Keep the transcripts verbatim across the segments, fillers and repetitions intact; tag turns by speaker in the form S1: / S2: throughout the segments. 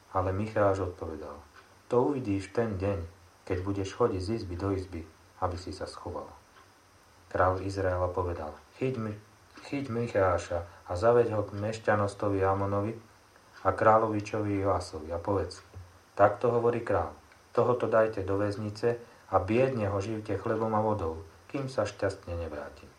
S1: Ale Micháš odpovedal: To uvidíš v ten deň, keď budeš chodiť z izby do izby, aby si sa schoval. Král Izraela povedal: Chyť, mi, chyť Micháša a zaveď ho k mešťanostovi Amonovi a kráľovičovi Joasovi a povedz: Takto hovorí král, tohoto dajte do väznice a biedne ho živte chlebom a vodou, kým sa šťastne nevráti.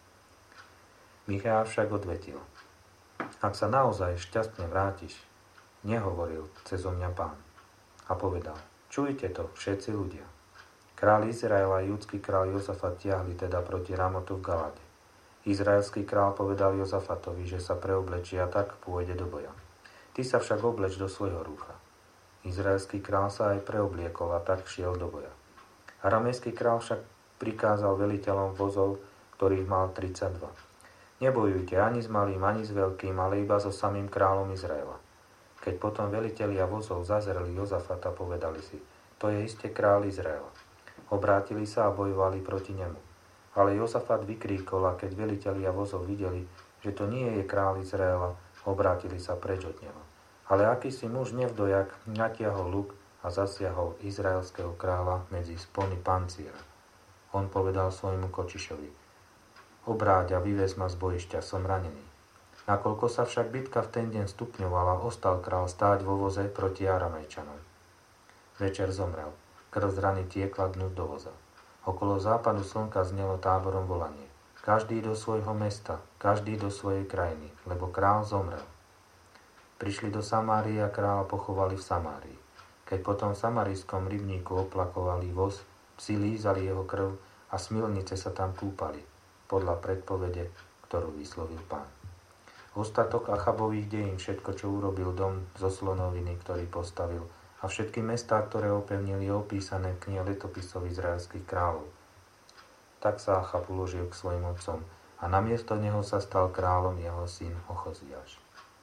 S1: Micháš však odvetil: Ak sa naozaj šťastne vrátiš, nehovoril cezo mňa Pán. A povedal: Čujte to, všetci ľudia. Král Izraela a judský král Jozafat tiahli teda proti Ramotu v Galade. Izraelský král povedal Jozafatovi, že sa preoblečí a tak pôjde do boja. Ty sa však obleč do svojho rúcha. Izraelský král sa aj preobliekol a tak šiel do boja. Aramejský král však prikázal veliteľom vozov, ktorých mal tridsaťdva. Nebojujte ani s malým, ani s veľkým, ale iba so samým kráľom Izraela. Keď potom velitelia vozov zazreli Jozafata, povedali si: To je iste kráľ Izraela. Obrátili sa a bojovali proti nemu. Ale Jozafat vykríkol, a keď velitelia vozov videli, že to nie je kráľ Izraela, obrátili sa preč od neho. Ale akýsi muž nevdojak natiahol luk a zasiahol izraelského kráľa medzi spony pancíra. On povedal svojmu kočišovi: Obráť a vyvez ma z bojišťa, som ranený. Nakoľko sa však bitka v ten deň stupňovala, ostal král stáť vo voze proti Aramejčanom. Večer zomrel. Krv z rany tiekla dnu do voza. Okolo západu slnka znelo táborom volanie: Každý do svojho mesta, každý do svojej krajiny, lebo král zomrel. Prišli do Samárie a kráľa pochovali v Samárii. Keď potom v samarijskom rybníku oplakovali voz, psi lízali jeho krv a smilnice sa tam kúpali, podľa predpovede, ktorú vyslovil Pán. Ostatok Achabových dejín, všetko, čo urobil dom zo slonoviny, ktorý postavil, a všetky mestá, ktoré opevnili, je opísané v knihe letopisov izraelských kráľov. Tak sa Achab uložil k svojim otcom a namiesto neho sa stal kráľom jeho syn Ochoziáš.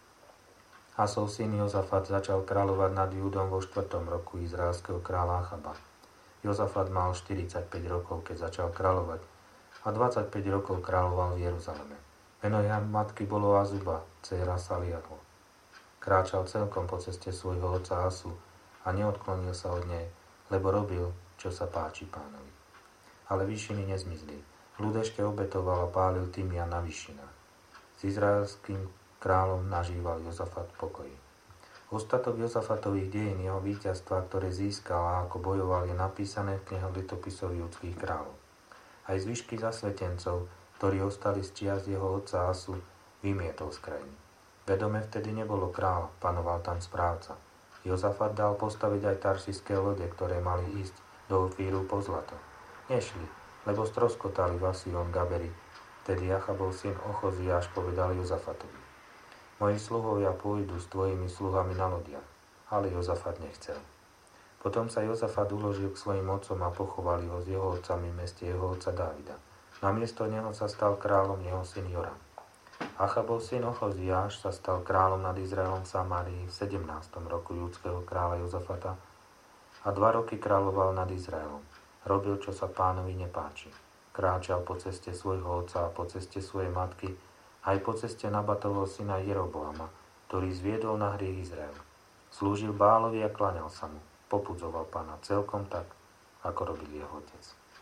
S1: Asov syn Jozafat začal kráľovať nad Júdom vo štvrtom roku izraelského kráľa Achaba. Jozafat mal štyridsaťpäť rokov, keď začal kráľovať, a dvadsaťpäť rokov kráľoval v Jeruzaleme. Meno jeho matky bolo Azuba, dcéra Saliahu. Kráčal celkom po ceste svojho otca Asu a neodklonil sa od nej, lebo robil, čo sa páči Pánovi. Ale výšiny nezmizli. Ľud ešte obetoval a pálil tymian na výšinách. S izraelským kráľom nažíval Jozafat pokoj. Ostatok Jozafatových dejín, jeho víťazstva, ktoré získal a ako bojoval, je napísané v knihe letopisov judských kráľov. Aj zvyšky zasvetencov, ktorí ostali z čias jeho otca Asu, vymietol z krajiny. Vedome vtedy nebolo kráľa, panoval tam správca. Jozafat dal postaviť aj taršiské lode, ktoré mali ísť do Ofíru po zlato. Nešli, lebo stroskotali v Asión Gaberi. Tedy Achabov syn Ochoziáš povedal Jozafatovi: Moji sluhovia pôjdu s tvojimi sluhami na lodiach. Ale Jozafat nechcel. Potom sa Jozafat uložil k svojim otcom a pochovali ho s jeho otcami v meste jeho otca Dávida. Namiesto neho sa stal kráľom jeho syn Joram. Achabov syn Ochoziáš sa stal kráľom nad Izraelom v Samárii v sedemnástom roku judského kráľa Jozafata a dva roky kráľoval nad Izraelom. Robil, čo sa Pánovi nepáči. Kráčal po ceste svojho otca a po ceste svojej matky, aj po ceste Nabatovho syna Jeroboama, ktorý zviedol na hriech Izrael. Slúžil Bálovi a klaňal sa mu. Popudzoval Pána celkom tak, ako robil jeho otec.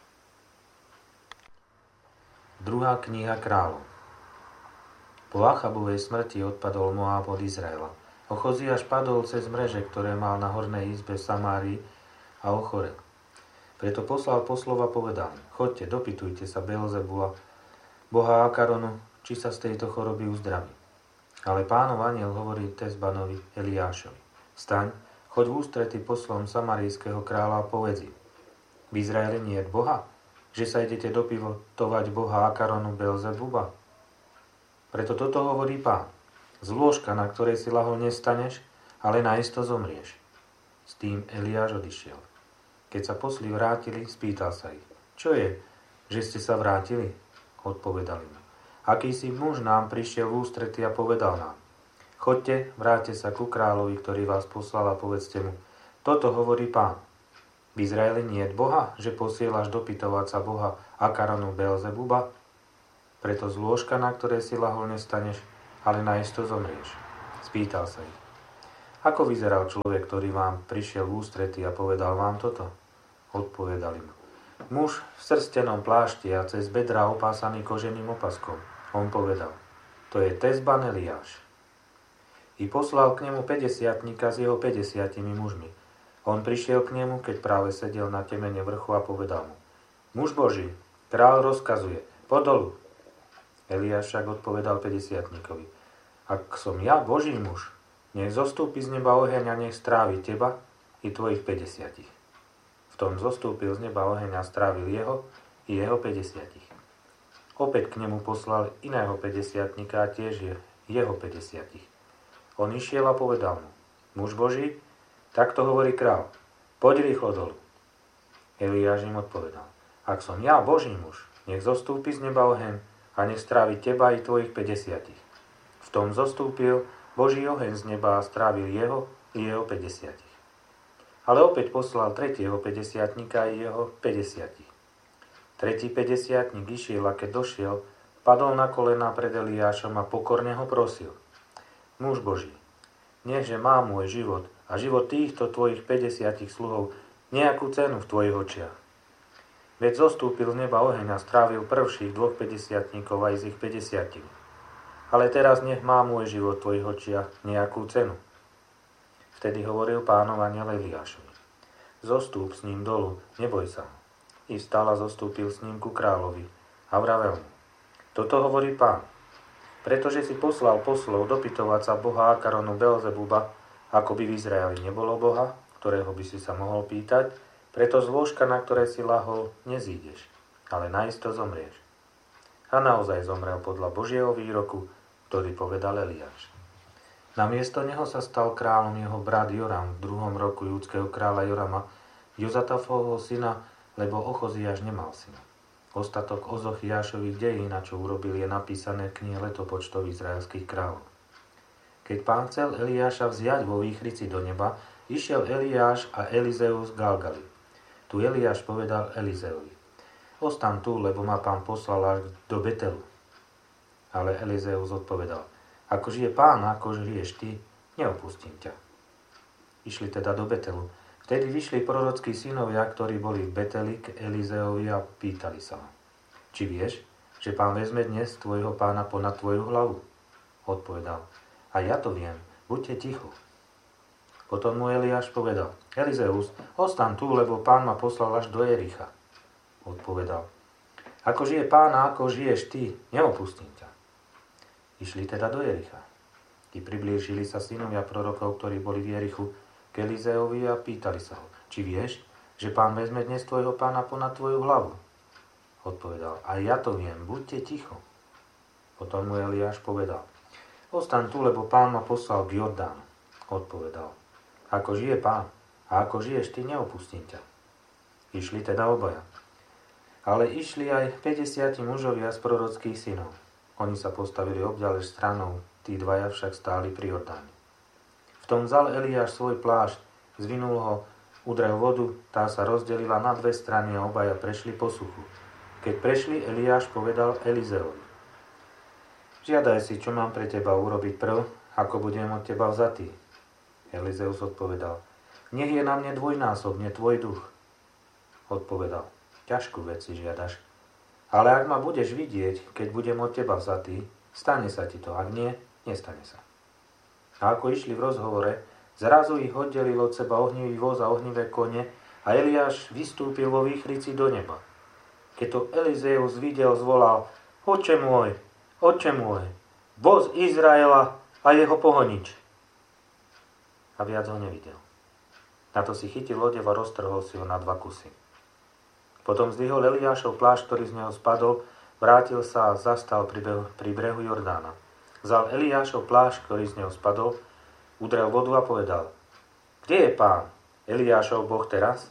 S1: Druhá kniha kráľov. Po Achabovej smrti odpadol Moáb od Izraela. Ochoziáš padol cez mreže, ktoré mal na hornej izbe v Samárii, a ochorel. Preto poslal poslov a povedal: Choďte, dopytujte sa Beelzebula, boha Akaronu, či sa z tejto choroby uzdraví. Ale Pánov anjel hovorí Tezbanovi Eliášovi: Vstaň, choď v ústrety poslom samarijského kráľa a povedz im: V Izraeli nie je Boha, že sa idete dopytovať boha Akaronu Beelzebuba? Preto toto hovorí Pán: Z lôžka, na ktorej si lahol, nestaneš, ale naisto zomrieš. S tým Eliáš odišiel. Keď sa posli vrátili, spýtal sa ich: Čo je, že ste sa vrátili? Odpovedali mu: Akýsi muž nám prišiel v ústrety a povedal nám: Choďte, vráťte sa ku kráľovi, ktorý vás poslal, a povedzte mu: Toto hovorí Pán: V Izraeli nie je Boha, že posielaš dopytovať sa boha Akaronu Beelzebuba? Preto z lôžka, na ktoré si lahol, nestaneš, ale naisto zomrieš. Spýtal sa ich: Ako vyzeral človek, ktorý vám prišiel v ústrety a povedal vám toto? Odpovedali mu. Muž v srstenom plášti a cez bedra opásaný koženým opaskom. On povedal, to je Tezban Eliáš. I poslal k nemu päťdesiatnika s jeho päťdesiatimi mužmi. On prišiel k nemu, keď práve sedel na temene vrchu a povedal mu, muž Boží, kráľ rozkazuje, podolu. Eliáš však odpovedal päťdesiatnikovi, ak som ja Boží muž, nech zostúpi z neba oheň a nech strávi teba i tvojich päťdesiatich. V tom zostúpil z neba oheň a strávil jeho i jeho päťdesiatich. Opäť k nemu poslal iného päťdesiatnika a tiež je jeho päťdesiatich. On išiel a povedal mu, muž Boží, takto hovorí kráľ, poď rýchlo dolu. Eliáš im odpovedal, ak som ja Boží muž, nech zostúpi z neba oheň a nech strávi teba i tvojich päťdesiatich. V tom zostúpil Boží oheň z neba a strávil jeho i jeho päťdesiatich. Ale opäť poslal tretieho päťdesiatnika i jeho päťdesiatich. Tretí päťdesiatnik išiel a keď došiel, padol na kolená pred Eliášom a pokorne ho prosil. Muž Boží, nechže má môj život a život týchto tvojich päťdesiatich sluhov nejakú cenu v tvojich očiach. Veď zostúpil z neba oheň a strávil prvších dvoch päťdesiatníkov aj z ich päťdesiatimi. Ale teraz nech má môj život v tvojich očiach nejakú cenu. Vtedy hovoril Pánov anjel Eliášovi. Zostúp s ním dolu, neboj sa. I vstal a zostúpil s ním ku kráľovi a vravel mu. Toto hovorí Pán. Pretože si poslal poslov dopytovať sa boha Akaronu Belzebuba, ako by v Izraeli nebolo boha, ktorého by si sa mohol pýtať, preto z lôžka, na ktoré si lahol, nezídeš, ale naisto zomrieš. A naozaj zomrel podľa Božieho výroku, ktorý povedal Eliáš. Namiesto neho sa stal kráľom jeho brat Joram v druhom roku júdskeho kráľa Jorama, Jozatafovho syna, lebo Ochoziáš nemal syna. Ostatok Ozochiášových dejín, na čo urobil, je napísané v knihe letopočtov izraelských kráľov. Keď Pán chcel Eliáša vziať vo výchrici do neba, išiel Eliáš a Elizeus z Galgali. Tu Eliáš povedal Elizeovi, ostan tu, lebo ma Pán poslal až do Betelu. Ale Elizeus odpovedal, ako žije Pán, ako žiješ ty, neopustím ťa. Išli teda do Betelu. Vtedy vyšli prorockí synovia, ktorí boli v Beteli k Elizeovi a pýtali sa ho, či vieš, že Pán vezme dnes tvojho pána ponad tvoju hlavu? Odpovedal, a ja to viem, buďte ticho. Potom mu Eliáš povedal, Elizeus, ostan tu, lebo Pán ma poslal až do Jericha. Odpovedal, ako žije Pán a ako žiješ ty, neopustím ťa. Išli teda do Jericha. I priblížili sa synovia prorokov, ktorí boli v Jerichu, k Elizeovi a pýtali sa ho, či vieš, že Pán vezme dnes tvojho pána ponad tvoju hlavu? Odpovedal, a ja to viem, buďte ticho. Potom mu Eliáš povedal, ostan tu, lebo Pán ma poslal k Jordánu. Odpovedal, ako žije Pán a ako žiješ ty, neopustím ťa. Išli teda obaja. Ale išli aj päťdesiati mužovia z prorockých synov. Oni sa postavili obďalež stranou, tí dvaja však stáli pri Jordáne. V tom vzal Eliáš svoj plášť, zvinul ho, udrel vodu, tá sa rozdelila na dve strany a obaja prešli po suchu. Keď prešli, Eliáš povedal Elizeovi, žiadaj si, čo mám pre teba urobiť prv, ako budem od teba vzatý. Elizeus odpovedal, nech je na mne dvojnásobne tvoj duch. Odpovedal, ťažkú vec si žiadaš. Ale ak ma budeš vidieť, keď budem od teba vzatý, stane sa ti to, ak nie, nestane sa. A ako išli v rozhovore, zrazu ich oddelil od seba ohnivý voz a ohnivé kone a Eliáš vystúpil vo výchrici do neba. Keď to Elizeus videl, zvolal, oče môj, oče môj, voz Izraela a jeho pohonič. A viac ho nevidel. Na to si chytil odev a roztrhol si ho na dva kusy. Potom zdvihol Eliášov plášť, ktorý z neho spadol, vrátil sa a zastal pri brehu, pri brehu Jordána. Vzal Eliášov plášť, ktorý z neho spadol, udrel vodu a povedal, kde je Pán, Eliášov Boh teraz?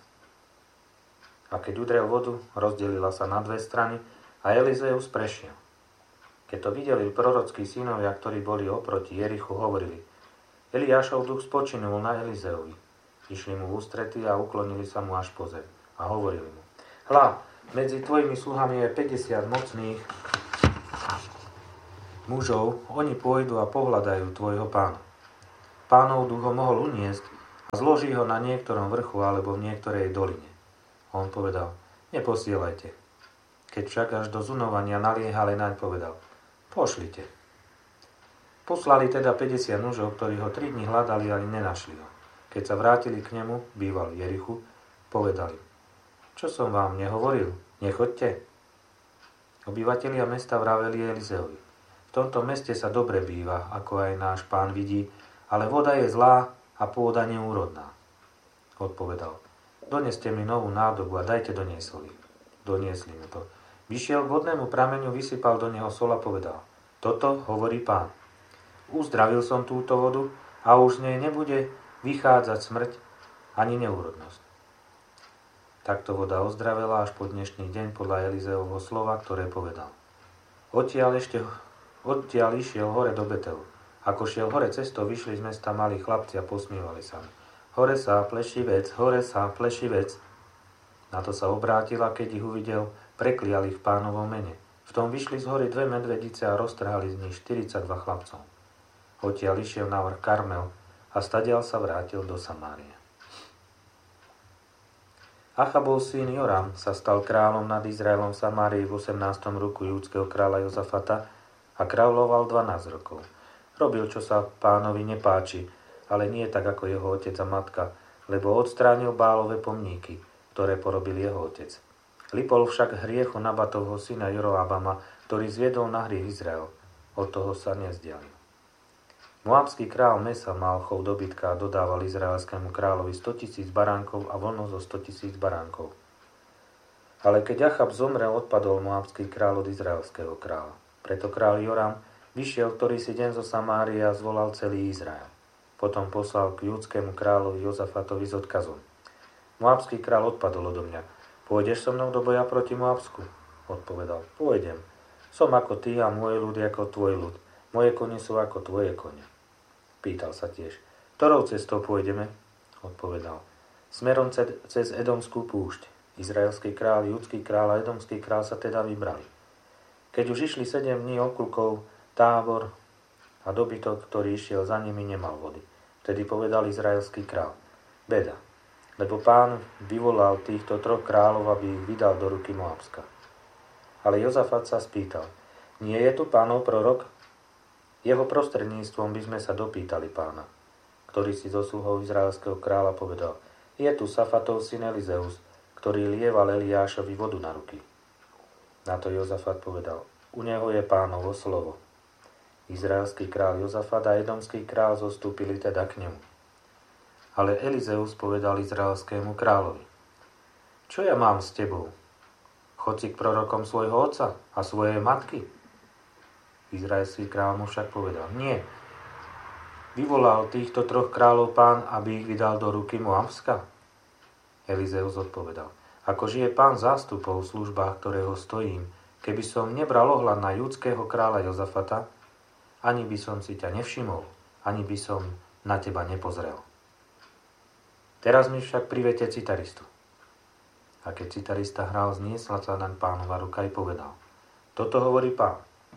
S1: A keď udrel vodu, rozdelila sa na dve strany a Elizeus prešiel. Keď to videli prorockí synovia, ktorí boli oproti Jerichu, hovorili, Eliášov duch spočinul na Elizeovi. Išli mu v ústrety a uklonili sa mu až po zem a hovorili mu, hľa, medzi tvojimi sluhami je päťdesiat mocných mužov, oni pôjdu a pohľadajú tvojho pána. Pánov duch ho mohol uniesť a zloží ho na niektorom vrchu alebo v niektorej doline. On povedal, neposielajte. Keď však až do zunovania naliehali naň, povedal, pošlite. Poslali teda päťdesiat mužov, ktorí ho tri dni hľadali, ale nenašli ho. Keď sa vrátili k nemu, býval v Jerichu, povedali, čo som vám nehovoril, nechoďte. Obyvatelia mesta vraveli Elizeovi, v tomto meste sa dobre býva, ako aj náš pán vidí, ale voda je zlá a pôda neúrodná. Odpovedal, doneste mi novú nádobu a dajte do nej soli. Doniesli mu to. Vyšiel k vodnému prameňu, vysypal do neho sol a povedal, toto hovorí pán. Uzdravil som túto vodu a už z nej nebude vychádzať smrť ani neúrodnosť. Takto voda ozdravela až po dnešný deň podľa Elizeovho slova, ktoré povedal. Odtiaľ, ešte, odtiaľ išiel hore do Betelu. Ako šiel hore cestou, vyšli z mesta malí chlapci a posmievali sa mu. Hore sa, plešivec, hore sa, plešivec. Na to sa obrátil a keď ich uvidel, prekliali v pánovom mene. V tom vyšli z hory dve medvedice a roztrhali z nich štyridsaťdva chlapcov. Odtiaľ išiel na vrch Karmel a stadiaľ sa vrátil do Samárie. Achabov syn Joram sa stal kráľom nad Izraelom v Samárii v osemnástom roku júdskeho kráľa Jozafata a kráľoval dvanásť rokov. Robil, čo sa pánovi nepáči, ale nie tak ako jeho otec a matka, lebo odstránil Bálove pomníky, ktoré porobil jeho otec. Lipol však hriechu Nabatovho syna Joroabama, ktorý zviedol na hriech Izrael. Od toho sa nezdialil. Moabský král Mesa mal chov dobytka a dodával izraelskému kráľovi stotisíc baránkov a voľno zo stotisíc baránkov. Ale keď Achab zomrel, odpadol moabský kráľ od izraelského kráľa. Preto kráľ Joram vyšiel ktorý si deň zo Samárie a zvolal celý Izrael. Potom poslal k júdskému kráľovi Jozafatovi s odkazom. Moabský kráľ odpadol odo mňa. Pôjdeš so mnou do boja proti Moabsku? Odpovedal, pôjdem. Som ako ty a môj ľud ako tvoj ľud. Moje kone sú ako tvoje kone. Pýtal sa tiež, ktorou cestou pôjdeme? Odpovedal, smerom cez Edomskú púšť. Izraelský král, judský král a edomský král sa teda vybrali. Keď už išli sedem dní okľukov, tábor a dobytok, ktorý išiel za nimi, nemal vody. Vtedy povedal izraelský král, beda, lebo pán vyvolal týchto troch kráľov, aby ich vydal do ruky Moabska. Ale Jozafat sa spýtal, nie je tu pánov prorok? Jeho prostredníctvom by sme sa dopýtali pána, ktorý si zo sluhov izraelského kráľa povedal, je tu Safatov syn Elizeus, ktorý lieval Eliášovi vodu na ruky. Na to Jozafat povedal, u neho je pánovo slovo. Izraelský kráľ Jozafat a edomský kráľ zostúpili teda k nemu. Ale Elizeus povedal izraelskému kráľovi, čo ja mám s tebou? Chod si k prorokom svojho otca a svojej matky. Izraelský kráľ mu však povedal, nie. Vyvolal týchto troch kráľov pán, aby ich vydal do ruky Moabska? Elizeus odpovedal, ako žije pán zástupov v službách, ktorého stojím, keby som nebral ohľad na judského kráľa Jozafata, ani by som si ťa nevšimol, ani by som na teba nepozrel. Teraz mi však privete citaristu. A keď citarista hral, zniesla sa naň pánova ruka i povedal, toto hovorí pán.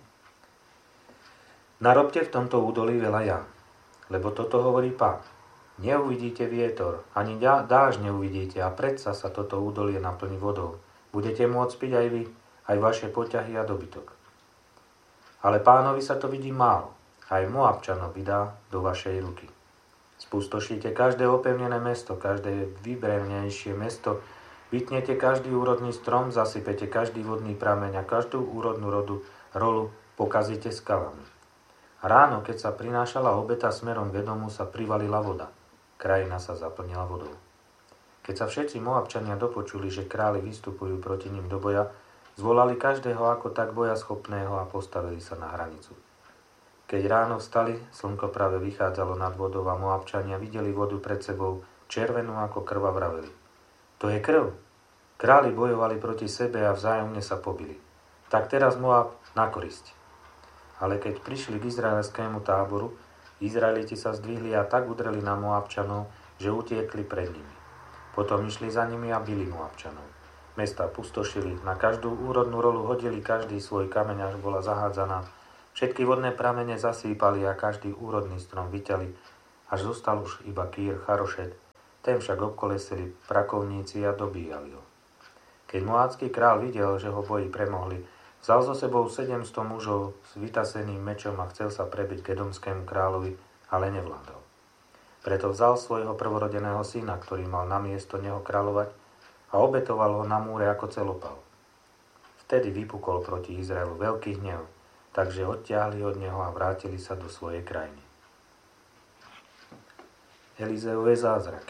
S1: Narobte v tomto údolí veľa jam, lebo toto hovorí pán. Neuvidíte vietor, ani dážď neuvidíte a predsa sa toto údolie naplní vodou. Budete môcť piť aj vy, aj vaše poťahy a dobytok. Ale pánovi sa to vidí málo, aj Moabčanov vydá do vašej ruky. Spustošíte každé opevnené mesto, každé vybrevnejšie mesto, vytnete každý úrodný strom, zasypete každý vodný prameň a každú úrodnú rodu, rolu pokazíte skalami. Ráno, keď sa prinášala obeta smerom k Edomu, sa privalila voda. Krajina sa zaplnila vodou. Keď sa všetci Moabčania dopočuli, že králi vystupujú proti ním do boja, zvolali každého ako tak boja schopného a postavili sa na hranicu. Keď ráno vstali, slnko práve vychádzalo nad vodou a Moabčania videli vodu pred sebou, červenú ako krv a vraveli. To je krv. Králi bojovali proti sebe a vzájomne sa pobili. Tak teraz Moab na korisť. Ale keď prišli k izraelskému táboru, Izraeliti sa zdvihli a tak udreli na Moabčanov, že utiekli pred nimi. Potom išli za nimi a bili Moabčanov. Mesta pustošili, na každú úrodnú rolu hodili každý svoj kameň, až bola zahádzaná. Všetky vodné pramene zasýpali a každý úrodný strom vyťali až zostal už iba Kýr Charošet, ten však obkolesili prakovníci a dobíjali ho. Keď moábsky král videl, že ho boji premohli, vzal so sebou sedemsto mužov s vytaseným mečom a chcel sa prebiť k edomskému kráľovi, ale nevládal. Preto vzal svojho prvorodeného syna, ktorý mal namiesto neho kráľovať, a obetoval ho na múre ako celopal. Vtedy vypukol proti Izraelu veľký hnev, takže odtiahli od neho a vrátili sa do svojej krajiny. Elizeové zázraky.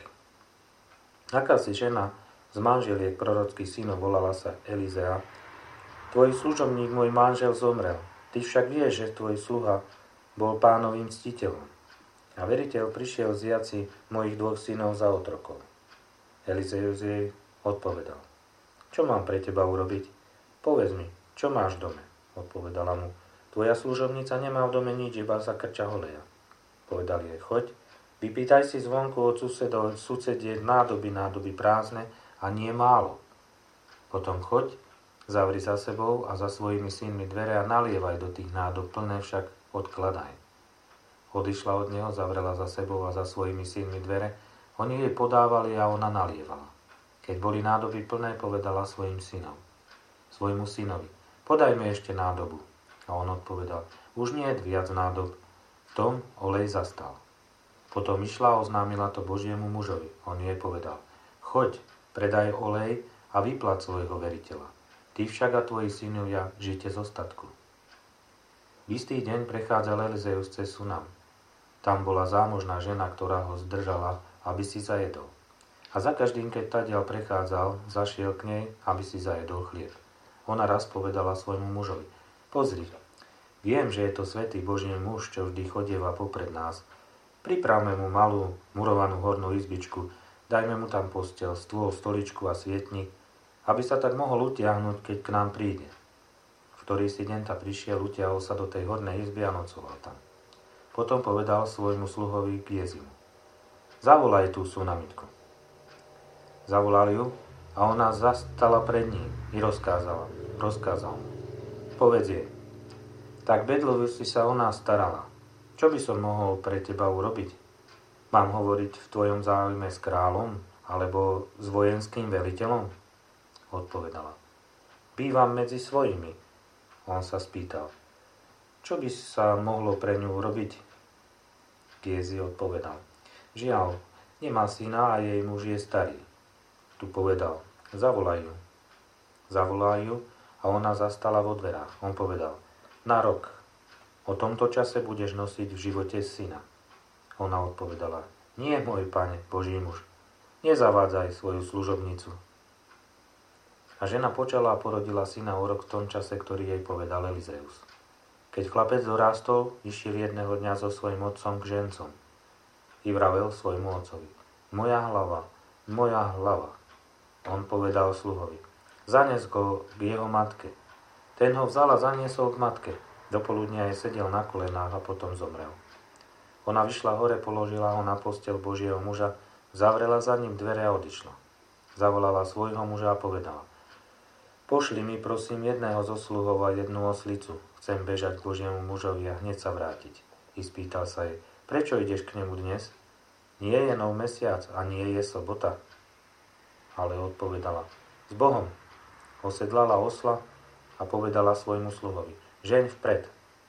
S1: Akási žena z manželiek prorockých synov volala sa Elizea: Tvoj služobník, môj manžel, zomrel. Ty však vieš, že tvoj sluha bol pánovým ctiteľom. A veriteľ prišiel zjať si mojich dvoch synov za otrokov. Elizeus jej odpovedal: Čo mám pre teba urobiť? Povedz mi, čo máš v dome? Odpovedala mu: Tvoja služobnica nemá v dome nič, iba sa krča holeja. Povedal jej: Choď, vypýtaj si zvonku od susedov, susediek nádoby, nádoby prázdne a nie málo. Potom choď, zavri za sebou a za svojimi synmi dvere a nalievaj do tých nádob, plné však odkladaj. Odišla od neho, zavrela za sebou a za svojimi synmi dvere, oni jej podávali a ona nalievala. Keď boli nádoby plné, povedala svojim synom, svojmu synovi: Podaj mi ešte nádobu. A on odpovedal: Už nie je viac nádob. V tom olej zastal. Potom išla a oznámila to Božiemu mužovi. On jej povedal: Choď, predaj olej a vyplať svojho veriteľa. Ty však a tvoji synovia žite z ostatku. V istý deň prechádzal Elizeus cez Sunam. Tam bola zámožná žena, ktorá ho zdržala, aby si zajedol. A za každým, keď tadiaľ prechádzal, zašiel k nej, aby si zajedol chlieb. Ona raz povedala svojmu mužovi: Pozri, viem, že je to svätý Boží muž, čo vždy chodieva popred nás. Pripravme mu malú murovanú hornú izbičku, dajme mu tam posteľ, stôl, stoličku a svietnik, aby sa tak mohol utiahnuť, keď k nám príde. V ktorý si deň ta prišiel, utiahol sa do tej hornej izby a nocoval tam. Potom povedal svojmu sluhovi Gézimu: Zavolaj tú Sunamitku. Zavolal ju a ona zastala pred ním i rozkázala, rozkázal mu: Povedz jej, tak bedlivo si sa o nás starala. Čo by som mohol pre teba urobiť? Mám hovoriť v tvojom záujme s kráľom alebo s vojenským veliteľom? Odpovedala: Bývam medzi svojimi. On sa spýtal: Čo by sa mohlo pre ňu urobiť? Gézi odpovedal: Žiaľ, nemá syna a jej muž je starý. Tu povedal: Zavolaj ju. Zavolaj ju a ona zastala vo dverách. On povedal: Na rok. O tomto čase budeš nosiť v živote syna. Ona odpovedala: Nie, môj pane, Boží muž, nezavádzaj svoju služobnicu. A žena počala a porodila syna o rok v tom čase, ktorý jej povedal Elizeus. Keď chlapec dorástol, išiel jedného dňa so svojím otcom k žencom. I vravel svojmu otcovi: Moja hlava, moja hlava. On povedal sluhovi: Zanes ho k jeho matke. Ten ho vzal a zaniesol k matke. Do poludnia jej sedel na kolenách a potom zomrel. Ona vyšla hore, položila ho na posteľ Božieho muža, zavrela za ním dvere a odišla. Zavolala svojho muža a povedala: Pošli mi prosím jedného zo sluhov a jednu oslicu. Chcem bežať k Božiemu mužovi a hneď sa vrátiť. I spýtal sa jej: Prečo ideš k nemu dnes? Nie je nov mesiac a nie je sobota. Ale odpovedala: S Bohom. Osedlala osla a povedala svojmu sluhovi: Žeň vpred.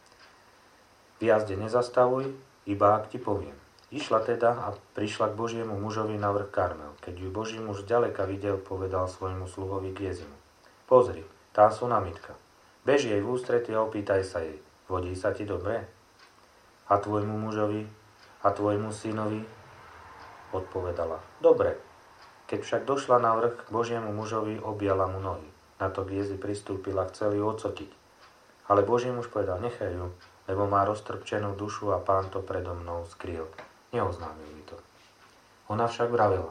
S1: V jazde nezastavuj, iba ak ti poviem. Išla teda a prišla k Božiemu mužovi na vrch Karmel. Keď ju Boží muž ďaleka videl, povedal svojmu sluhovi Gézimu: Pozri, tá Sunamitka. Bež jej v ústrety a opýtaj sa jej: Vodí sa ti dobre? A tvojmu mužovi a tvojmu synovi? Odpovedala: Dobre. Keď však došla na vrch k Božiemu mužovi, objala mu nohy. Na to Gézi pristúpila, chcel ju odsotiť. Ale Boží muž povedal: Nechaj ju, lebo má roztrpčenú dušu a Pán to predo mnou skrýl. Neoznámil mi to. Ona však vravela: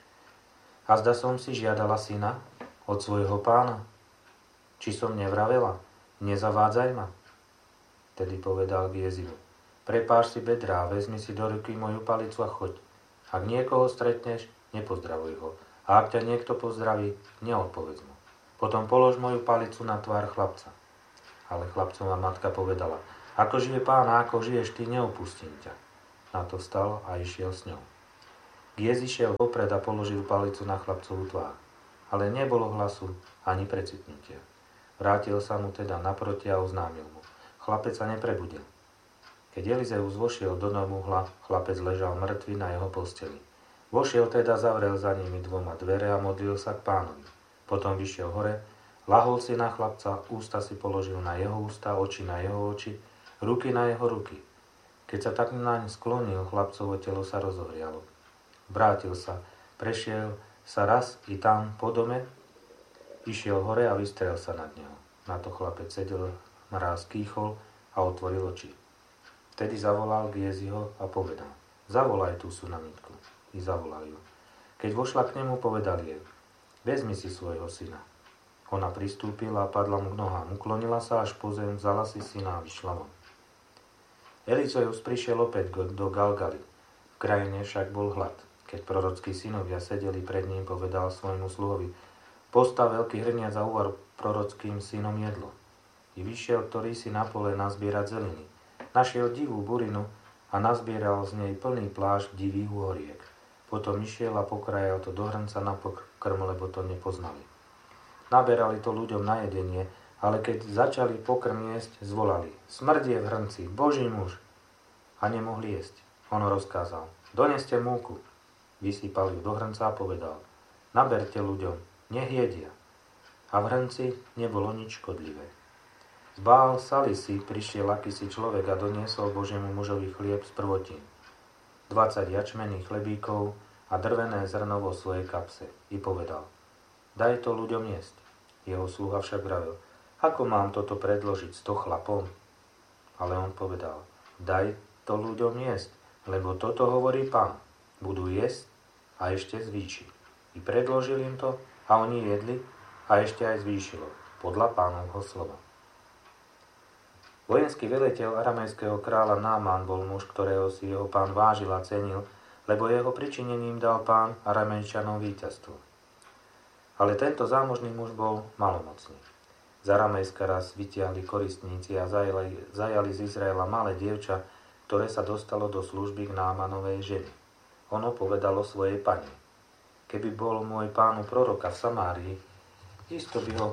S1: A zda som si žiadala syna od svojho pána? Či som nevravela? Nezavádzaj ma. Tedy povedal Gézimu: Prepáš si bedrá, vezmi si do ruky moju palicu a choď. Ak niekoho stretneš, nepozdravuj ho. A ak ťa niekto pozdraví, neodpovedz mu. Potom polož moju palicu na tvár chlapca. Ale chlapcová matka povedala: Ako žije Pán a ako žiješ ty, neopustím ťa. Na to vstal a išiel s ňou. Giezi šiel vopred a položil palicu na chlapcovú tvár. Ale nebolo hlasu ani precitnutia. Vrátil sa mu teda naproti a oznámil mu. Chlapec sa neprebudil. Keď Elizeus vošiel do domu, chlapec ležal mŕtvy na jeho posteli. Vošiel teda, zavrel za nimi dvoma dvere a modlil sa k Pánovi. Potom vyšiel hore, lahol si na chlapca, ústa si položil na jeho ústa, oči na jeho oči, ruky na jeho ruky. Keď sa tak naň sklonil, chlapcovo telo sa rozohrialo. Vrátil sa, prešiel sa raz i tam po dome, išiel hore a vystrel sa nad neho. Na to chlapec sedel, mráz kýchol a otvoril oči. Vtedy zavolal Gieziho a povedal, zavolaj tú sunamitku. I zavolal ju. Keď vošla k nemu, povedal jej, vezmi si svojho syna. Ona pristúpila a padla mu k nohám, uklonila sa až po zem, vzala si syna a vyšla von. Elizeus prišiel opäť do Galgaly. V krajine však bol hlad. Keď prorockí synovia sedeli pred ním, povedal svojmu sluhovi, postav veľký hrniac a uvar prorockým synom jedlo. I vyšiel, ktorý si na pole nazbierať zeliny. Našiel divú burinu a nazbieral z nej plný plášť divých uhoriek. Potom išiel a pokrajal to do hrnca na pokrm, lebo to nepoznali. Naberali to ľuďom na jedenie, ale keď začali pokrm jesť, zvolali, smrť je v hrnci, Boží muž. A nemohli jesť. On rozkázal, doneste múku. Vysypal ju do hrnca a povedal, naberte ľuďom, nech jedia. A v hrnci nebolo nič škodlivé. Z Bál Salisy prišiel akýsi človek a doniesol Božiemu mužovi chlieb z prvotín. dvadsať jačmených chlebíkov a drvené zrno vo svojej kapse. I povedal, daj to ľuďom jesť. Jeho sluha však vravil, ako mám toto predložiť sto chlapom? Ale on povedal, daj to ľuďom jesť, lebo toto hovorí Pán. Budú jesť a ešte zvýši. I predložil im to a oni jedli a ešte aj zvýšilo, podľa Pánovho slova. Vojenský veliteľ aramejského kráľa Náman bol muž, ktorého si jeho pán vážil a cenil, lebo jeho pričinením dal pán Aramejčanom víťazstvo. Ale tento zámožný muž bol malomocný. Z Aramejska raz vytiahli koristníci a zajali, zajali z Izraela malé dievča, ktoré sa dostalo do služby k Námanovej žene. Ono povedalo svojej pani, keby bol môj pánu proroka v Samárii, isto by ho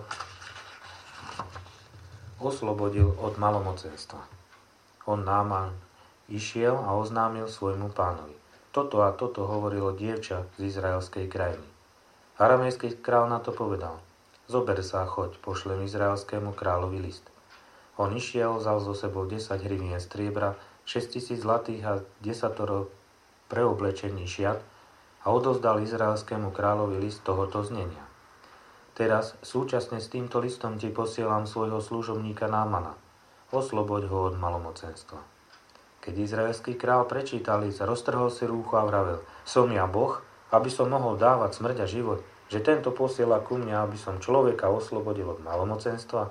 S1: oslobodil od malomocenstva. On Náman išiel a oznámil svojmu pánovi. Toto a toto hovorilo dievča z izraelskej krajiny. Aramejský kráľ na to povedal. Zober sa a choď, pošlem izraelskému kráľovi list. On išiel, vzal so sebou desať hrivien striebra, šesťtisíc zlatých a desatoro preoblečení šiat a odovzdal izraelskému kráľovi list tohoto znenia. Teraz súčasne s týmto listom ti posielam svojho služobníka Námana. Osloboď ho od malomocenstva. Keď izraelský král prečítal list, roztrhol si rúcho a vravel, som ja Boh, aby som mohol dávať smrť a život, že tento posiela ku mne, aby som človeka oslobodil od malomocenstva?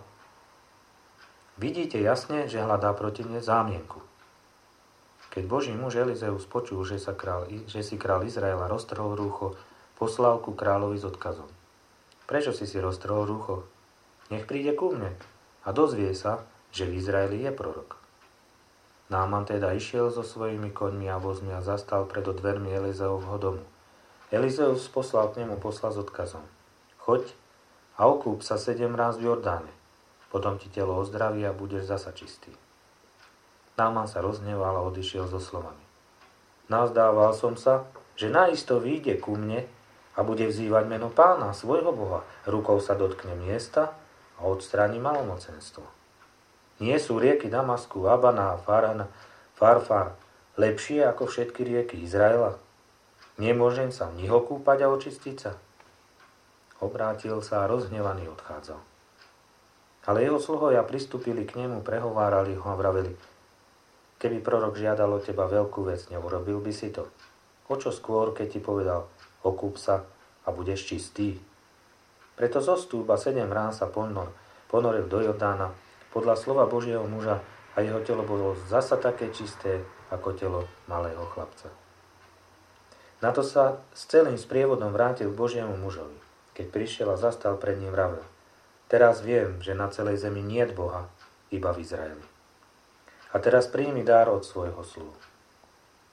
S1: Vidíte jasne, že hľadá proti mne zámienku. Keď Boží muž Elizeus počul, že, sa král, že si král Izraela roztrhol rúcho, poslal ku kráľovi s odkazom. Prečo si si roztrhol rúcho? Nech príde ku mne a dozvie sa, že v Izraeli je prorok. Náman teda išiel so svojimi koňmi a vozmi a zastal pred dvermi Elizeovho domu. Elizeus poslal k nemu posla s odkazom. Choď a okúp sa sedem ráz v Jordáne. Potom ti telo ozdraví a budeš zasa čistý. Náman sa rozhneval a odišiel so slovami. Nazdával som sa, že naisto vyjde ku mne a bude vzývať meno Pána, svojho Boha. Rukou sa dotkne miesta a odstráni malomocenstvo. Nie sú rieky Damasku, Abana a Farana, Farfar lepšie ako všetky rieky Izraela? Nemôžem sa v nich okúpať a očistiť sa? Obrátil sa a rozhnevaný odchádzal. Ale jeho sluhovia pristúpili k nemu, prehovárali ho a vraveli, keby prorok žiadal od teba veľkú vec, neurobil by si to. O čo skôr, keď ti povedal, okúp sa a budeš čistý. Preto zostúp a sedem ráz sa ponor, ponoril do Jordána podľa slova Božieho muža a jeho telo bolo zasa také čisté ako telo malého chlapca. Na to sa s celým sprievodom vrátil k Božiemu mužovi. Keď prišiel a zastal pred ním, vravel, teraz viem, že na celej zemi niet Boha, iba v Izraeli. A teraz príjmi dár od svojho sluhu.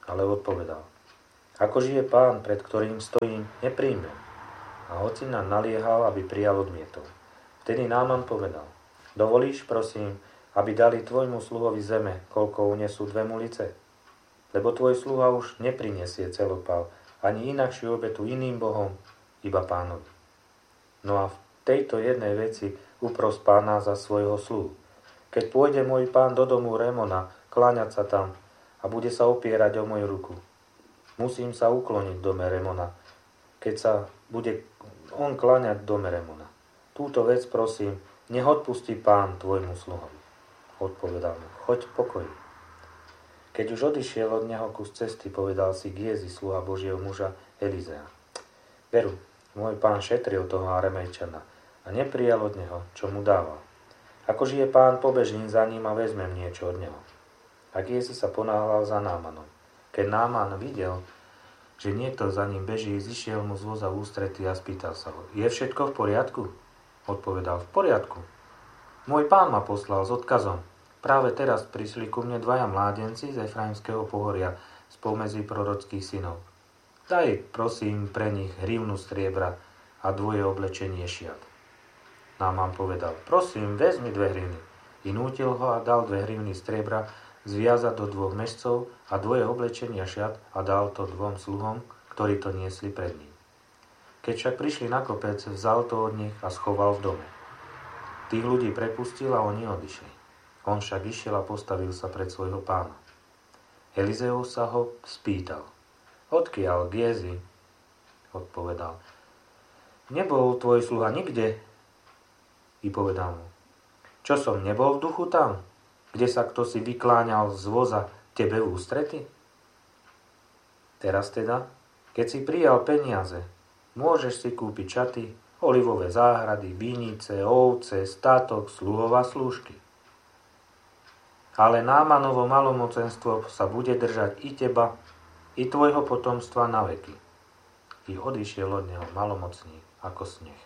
S1: Ale odpovedal: Ako žije Pán, pred ktorým stojím, nepríjmem. A hoci nám naliehal, aby prijal, odmietol. Vtedy Náman povedal: Dovolíš, prosím, aby dali tvojmu sluhovi zeme, koľko unesú dve mulice? Lebo tvoj sluha už neprinesie celopal, ani inakšiu obetu iným bohom, iba Pánovi. No a v tejto jednej veci upros Pána za svojho sluhu. Keď pôjde môj pán do domu Rémona, kláňať sa tam a bude sa opierať o moju ruku, musím sa ukloniť v dome Rémona, keď sa bude on kláňať v dome Rémona. Túto vec, prosím, nech odpustí Pán tvojmu sluhovi. Odpovedal mu: Choď v pokoji. Keď už odišiel od neho kus cesty, povedal si Giezi, sluha Božieho muža Elizea: Veru, môj pán šetril toho Aramejčana a neprijal od neho, čo mu dával. Ako žije Pán, pobežím za ním a vezmem niečo od neho. A Giezi sa ponáhľal za Námanom. Keď Náman videl, že niekto za ním beží, zišiel mu z voza v ústrety a spýtal sa ho: Je všetko v poriadku? Odpovedal: V poriadku. Môj pán ma poslal s odkazom. Práve teraz prišli ku mne dvaja mládenci z Efraimského pohoria spomedzi prorockých synov. Daj, prosím, pre nich hrivnu striebra a dvoje oblečenie šiat. Náman povedal: Prosím, vezmi dve hrivny. I nútil ho a dal dve hrivny striebra zviazať do dvoch mešcov a dvoje oblečenia šiat a dal to dvom sluhom, ktorí to niesli pred ním. Keď však prišli na kopec, vzal to od nich a schoval v dome. Tých ľudí prepustil a oni odišli. On však išiel a postavil sa pred svojho pána. Elizeus sa ho spýtal: Odkiaľ, Giezi? Odpovedal: Nebol tvoj sluha nikde? I povedal mu: Čo som, nebol v duchu tam, kde sa kto si vykláňal z voza tebe v ústrety? Teraz teda, keď si prijal peniaze, môžeš si kúpiť šaty, olivové záhrady, vinice, ovce, státok, sluhov a slúžky. Ale Námanovo malomocenstvo sa bude držať i teba, i tvojho potomstva na veky. I odišiel od neho malomocný ako sneh.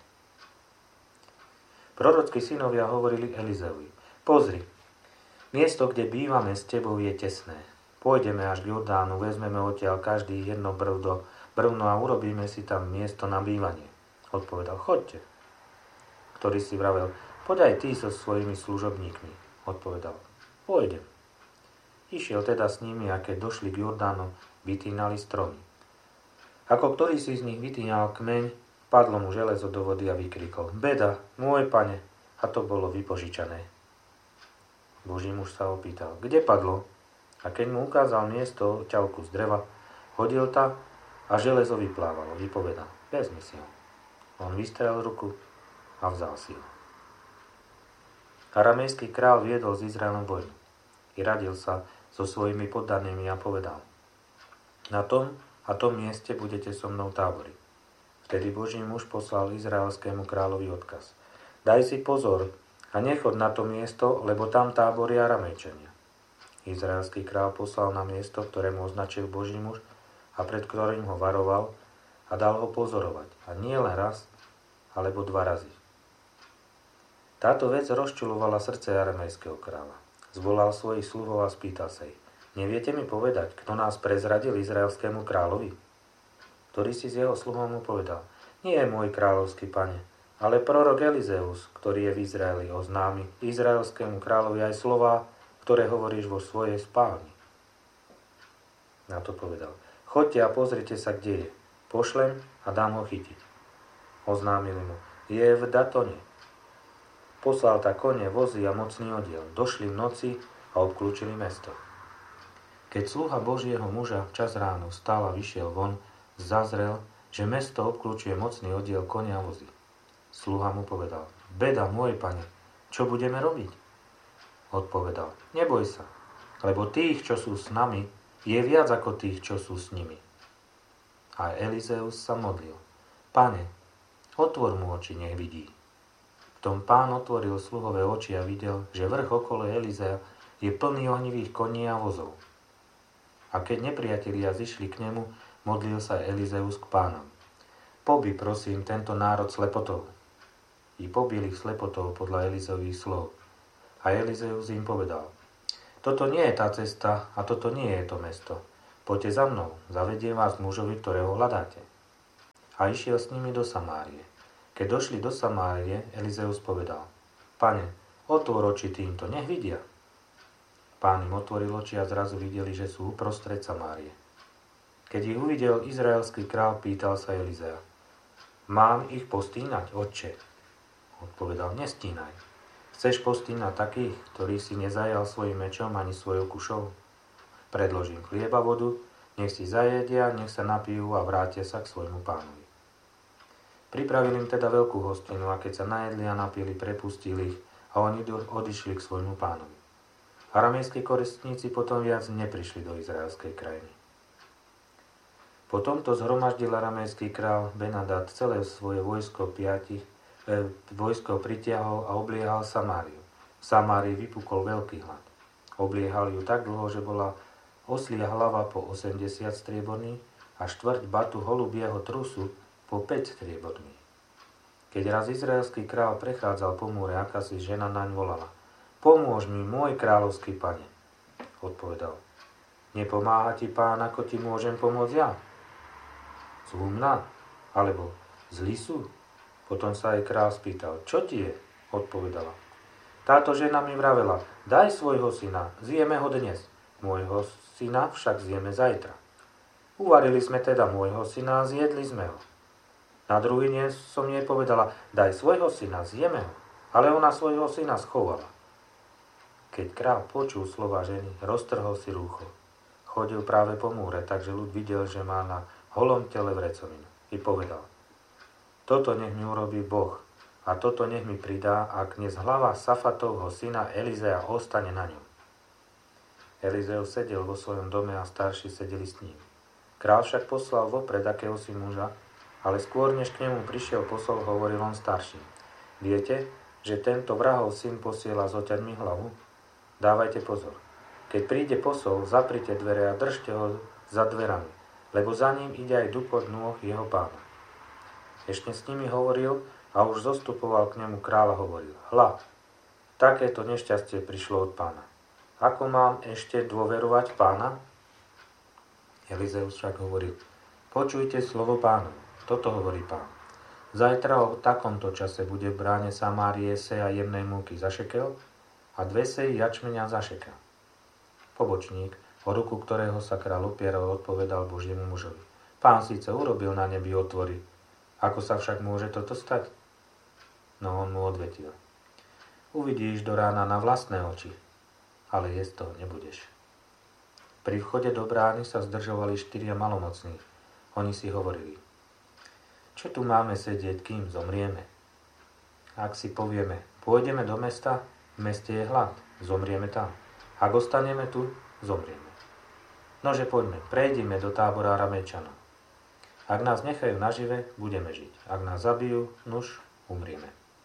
S1: Prorockí synovia hovorili Elizeovi: Pozri, miesto, kde bývame s tebou, je tesné. Pôjdeme až k Jordánu, vezmeme odtiaľ každý jedno brvno, brvno a urobíme si tam miesto na bývanie. Odpovedal: Choďte. Ktorý si vravel: Poď aj ty so svojimi služobníkmi. Odpovedal: Pôjdem. Išiel teda s nimi a keď došli k Jordánu, vytínali stromy. Ako ktorý si z nich vytínal kmeň, padlo mu železo do vody a vykrikol: Beda, môj pane! A to bolo vypožičané. Boží muž sa opýtal: Kde padlo? A keď mu ukázal miesto ťavku z dreva, hodil ta a železo vyplávalo. Vypovedal: Vezmi si ho. On vystrel ruku a vzal si ho. Aramejský král viedol s Izraelom vojnu. I radil sa so svojimi poddanými a povedal: Na tom a tom mieste budete so mnou táboriť. Vtedy Boží muž poslal izraelskému kráľovi odkaz: Daj si pozor a nechod na to miesto, lebo tam táboria Aramejčania. Izraelský kráľ poslal na miesto, ktoré mu označil Boží muž a pred ktorým ho varoval a dal ho pozorovať. A nie len raz, alebo dva razy. Táto vec rozčulovala srdce aramejského kráľa. Zvolal svojich sluhov a spýtal sa ich: Neviete mi povedať, kto nás prezradil izraelskému kráľovi? Ktorý si z jeho sluhov mu povedal: Nie je môj kráľovský pane, ale prorok Elizeus, ktorý je v Izraeli, oznámi izraelskému kráľovi aj slová, ktoré hovoríš vo svojej spálni. Na to povedal: Choďte a pozrite sa, kde je. Pošlem a dám ho chytiť. Oznámili mu: Je v Datone. Poslal tak kone, vozy a mocný odiel. Došli v noci a obklúčili mesto. Keď sluha Božieho muža včas ráno vstal a vyšiel von, zazrel, že mesto obklúčuje mocný odiel konia a vozy. Sluha mu povedal: Beda, môj pane, čo budeme robiť? Odpovedal: Neboj sa, lebo tých, čo sú s nami, je viac ako tých, čo sú s nimi. A Elizeus sa modlil: Pane, otvor mu oči, nech vidí. V tom pán otvoril sluhové oči a videl, že vrch okolo Elizea je plný ohnivých koní a vozov. A keď nepriatelia zišli k nemu, modlil sa Elizeus k pánom: Pobi, prosím, tento národ slepotou. I pobil ich slepotou podľa Elizeových slov. A Elizeus im povedal: Toto nie je tá cesta a toto nie je to mesto. Poďte za mnou, zavediem vás mužovi, ktorého hľadáte. A išiel s nimi do Samárie. Keď došli do Samárie, Elizeus povedal: Pane, otvor oči týmto, nech vidia. Pán im otvoril oči a zrazu videli, že sú uprostred Samárie. Keď ich uvidel izraelský král, pýtal sa Elizea: Mám ich postínať, otče? Odpovedal: Nestínaj. Chceš postínať takých, ktorých si nezajal svojim mečom ani svojou kušou? Predložím chlieba, vodu, nech si zajedia, nech sa napijú a vrátia sa k svojmu pánovi. Pripravili im teda veľkú hostinu a keď sa najedli a napili, prepustili ich a oni odišli k svojmu pánovi. Aramejskí koristníci potom viac neprišli do izraelskej krajiny. Po tomto zhromaždil aramejský král Benadad celé svoje vojsko piatich, e, vojsko pritiahol a obliehal Samáriu. V Samárii vypukol veľký hlad. Obliehal ju tak dlho, že bola oslia hlava po osemdesiat strieborných a štvrť batu holubieho trusu po päť strieborných. Keď raz izraelský král prechádzal po múre, akási žena naň volala: Pomôž mi, môj kráľovský pane. Odpovedal: Nepomáha ti pán, ako ti môžem pomôcť ja? Zlumná? Alebo zlí sú? Potom sa aj král spýtal: Čo ti je? Odpovedala: Táto žena mi vravela: Daj svojho syna, zjeme ho dnes. Môjho syna však zjeme zajtra. Uvarili sme teda môjho syna a zjedli sme ho. Na druhý deň som jej povedala: Daj svojho syna, zjeme ho. Ale ona svojho syna schovala. Keď král počul slova ženy, roztrhol si rúcho. Chodil práve po múre, takže ľud videl, že má na holom tele vrecovinu. I povedal: Toto nech mi urobí Boh a toto nech mi pridá, ak dnes hlava Safatovho syna Elizea ostane na ňom. Elizeus sedel vo svojom dome a starší sedeli s ním. Král však poslal vopred akéhosi muža, ale skôr než k nemu prišiel posol, hovoril on starším: Viete, že tento vrahov syn posiela s oťaťmi hlavu? Dávajte pozor. Keď príde posol, zaprite dvere a držte ho za dverami, lebo za ním ide aj dupot nôh jeho pána. Ešte s nimi hovoril a už zostupoval k nemu kráľ a hovoril: Hľa, takéto nešťastie prišlo od pána. Ako mám ešte dôverovať pána? Elizeus však hovoril: Počujte slovo pánu. Toto hovorí pán. Zajtra o takomto čase bude v bráne Samárie seja jemnej múky za šekel a dve seji jačmenia za šekel. Pobočník, o ruku ktorého sa kráľ opieral, odpovedal Božiemu mužovi: Pán síce urobil na nebi otvory, ako sa však môže toto stať? No on mu odvetil: Uvidíš do rána na vlastné oči, ale jesť toho nebudeš. Pri vchode do brány sa zdržovali štyria malomocní. Oni si hovorili: Čo tu máme sedieť, kým zomrieme? Ak si povieme: Pôjdeme do mesta, v meste je hlad, zomrieme tam. Ak ostaneme tu, zomrieme. Nože poďme, prejdime do tábora Aramejčanov. Ak nás nechajú nažive, budeme žiť. Ak nás zabijú, nuž, umrieme.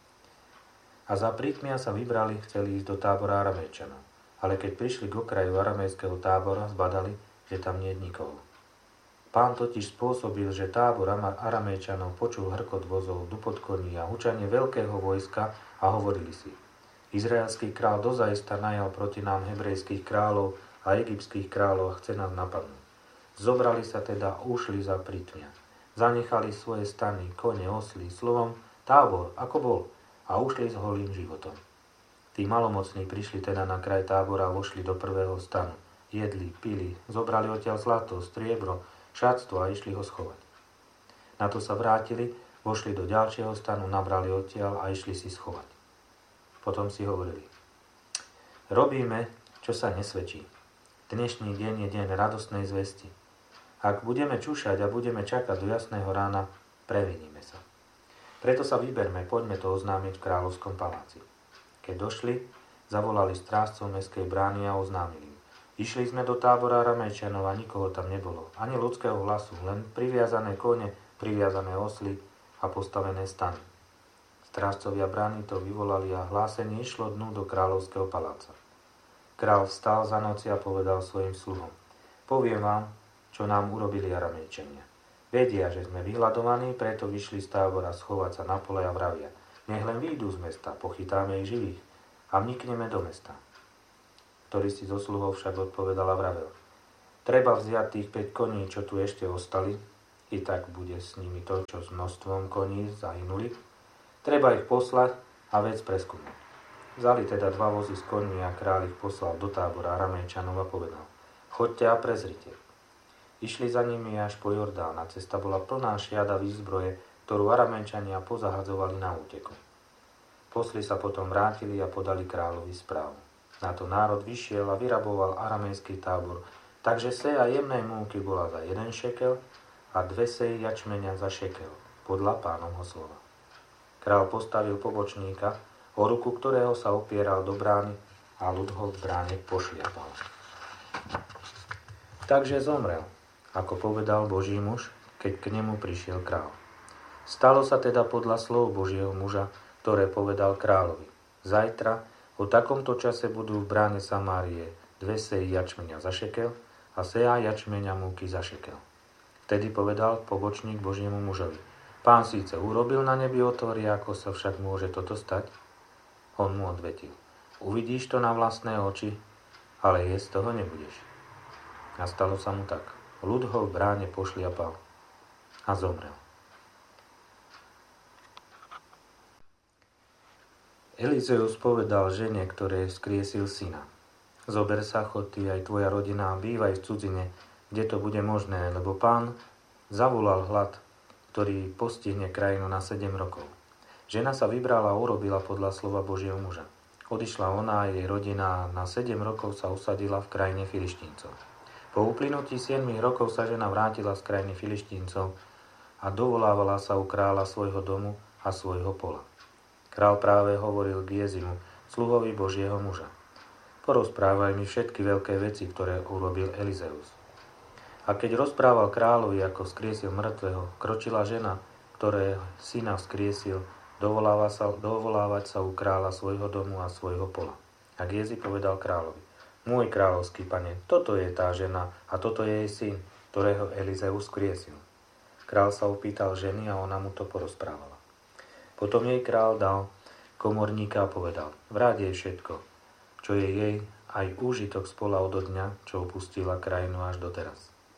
S1: A za prítmia sa vybrali, chceli ísť do tábora Aramejčanov. Ale keď prišli k okraju aramejského tábora, zbadali, že tam nie je nikoho. Pán totiž spôsobil, že tábor Aramejčanov počul hrkot vozov, dupot koní a hučanie veľkého vojska a hovorili si: Izraelský král dozaista najal proti nám hebrejských kráľov a egyptských kráľov a chce nás napadnúť. Zobrali sa teda a ušli za prítmia. Zanechali svoje stany, kone, osly, slovom tábor, ako bol, a ušli s holým životom. Tí malomocní prišli teda na kraj tábora a vošli do prvého stanu. Jedli, pili, zobrali odtiaľ zlato, striebro, šatstvo a išli ho schovať. Na to sa vrátili, vošli do ďalšieho stanu, nabrali odtiaľ a išli si schovať. Potom si hovorili: Robíme, čo sa nesvedčí. Dnešný deň je deň radostnej zvesti. Ak budeme čúšať a budeme čakať do jasného rána, previníme sa. Preto sa vyberme, poďme to oznámiť v kráľovskom paláci. Keď došli, zavolali strážcov mestskej brány a oznámili im: Išli sme do tábora Aramejčanov a nikoho tam nebolo, ani ľudského hlasu, len priviazané kone, priviazané osly a postavené stany. Strážcovia brány to vyvolali a hlásenie išlo dnu do kráľovského paláca. Král vstal za noci a povedal svojim sluhom: Poviem vám, čo nám urobili Aramejčania. Vedia, že sme vyhľadovaní, preto vyšli z tábora schovať sa na pole a vravia: Nech len výjdu z mesta, pochytáme ich živých a vnikneme do mesta. Ktorý si zo sluhov však odpovedal a vravel: Treba vziať tých päť koní, čo tu ešte ostali, i tak bude s nimi to, čo s množstvom koní zahynuli. Treba ich poslať a vec preskúmať. Vzali teda dva vozy s koňmi a kráľ ich poslal do tábora Aramejčanov a povedal: Choďte a prezrite. Išli za nimi až po Jordán a cesta bola plná šiada výzbroje, ktorú Aramejčania pozahadzovali na úteku. Posli sa potom vrátili a podali kráľovi správu. Na to národ vyšiel a vyraboval aramejský tábor, takže seja jemnej múky bola za jeden šekel a dve seji jačmenia za šekel, podľa Pánovho slova. Kráľ postavil pobočníka, o ruku ktorého sa opieral do brány a ľud ho v bráne pošliapal. Takže zomrel, ako povedal Boží muž, keď k nemu prišiel kráľ. Stalo sa teda podľa slov Božieho muža, ktoré povedal kráľovi: Zajtra o takomto čase budú v bráne Samárie dve seji jačmenia za šekel a seja jačmenia múky za šekel. Vtedy povedal pobočník Božiemu mužovi: Pán síce urobil na nebi otvory, ako sa však môže toto stať? On mu odvetil: Uvidíš to na vlastné oči, ale jesť toho nebudeš. A stalo sa mu tak. Ľud ho v bráne pošliapal a zomrel. Elizeus povedal žene, ktoré skriesil syna: Zober sa, chod ty aj tvoja rodina a bývaj v cudzine, kde to bude možné, lebo Pán zavolal hlad, ktorý postihne krajinu na sedem rokov. Žena sa vybrala a urobila podľa slova Božieho muža. Odišla ona a jej rodina a na sedem rokov sa usadila v krajine Filištíncov. Po uplynutí siedmich rokov sa žena vrátila z krajiny Filištíncov a dovolávala sa u kráľa svojho domu a svojho pola. Král práve hovoril k Jezimu, sluhovi Božieho muža: Porozprávaj mi všetky veľké veci, ktoré urobil Elizeus. A keď rozprával kráľovi, ako skriesil mŕtvého, kročila žena, ktoré syna vzkriesil, dovoláva sa, dovolávať sa u kráľa svojho domu a svojho pola. A Gézi povedal kráľovi: Môj kráľovský pane, toto je tá žena a toto je jej syn, ktorého Elizeus skriesil. Král sa opýtal ženy a ona mu to porozprávala. Potom jej král dal komorníka a povedal: Vráť jej všetko, čo je jej, aj úžitok spola odo dňa, čo opustila krajinu až doteraz.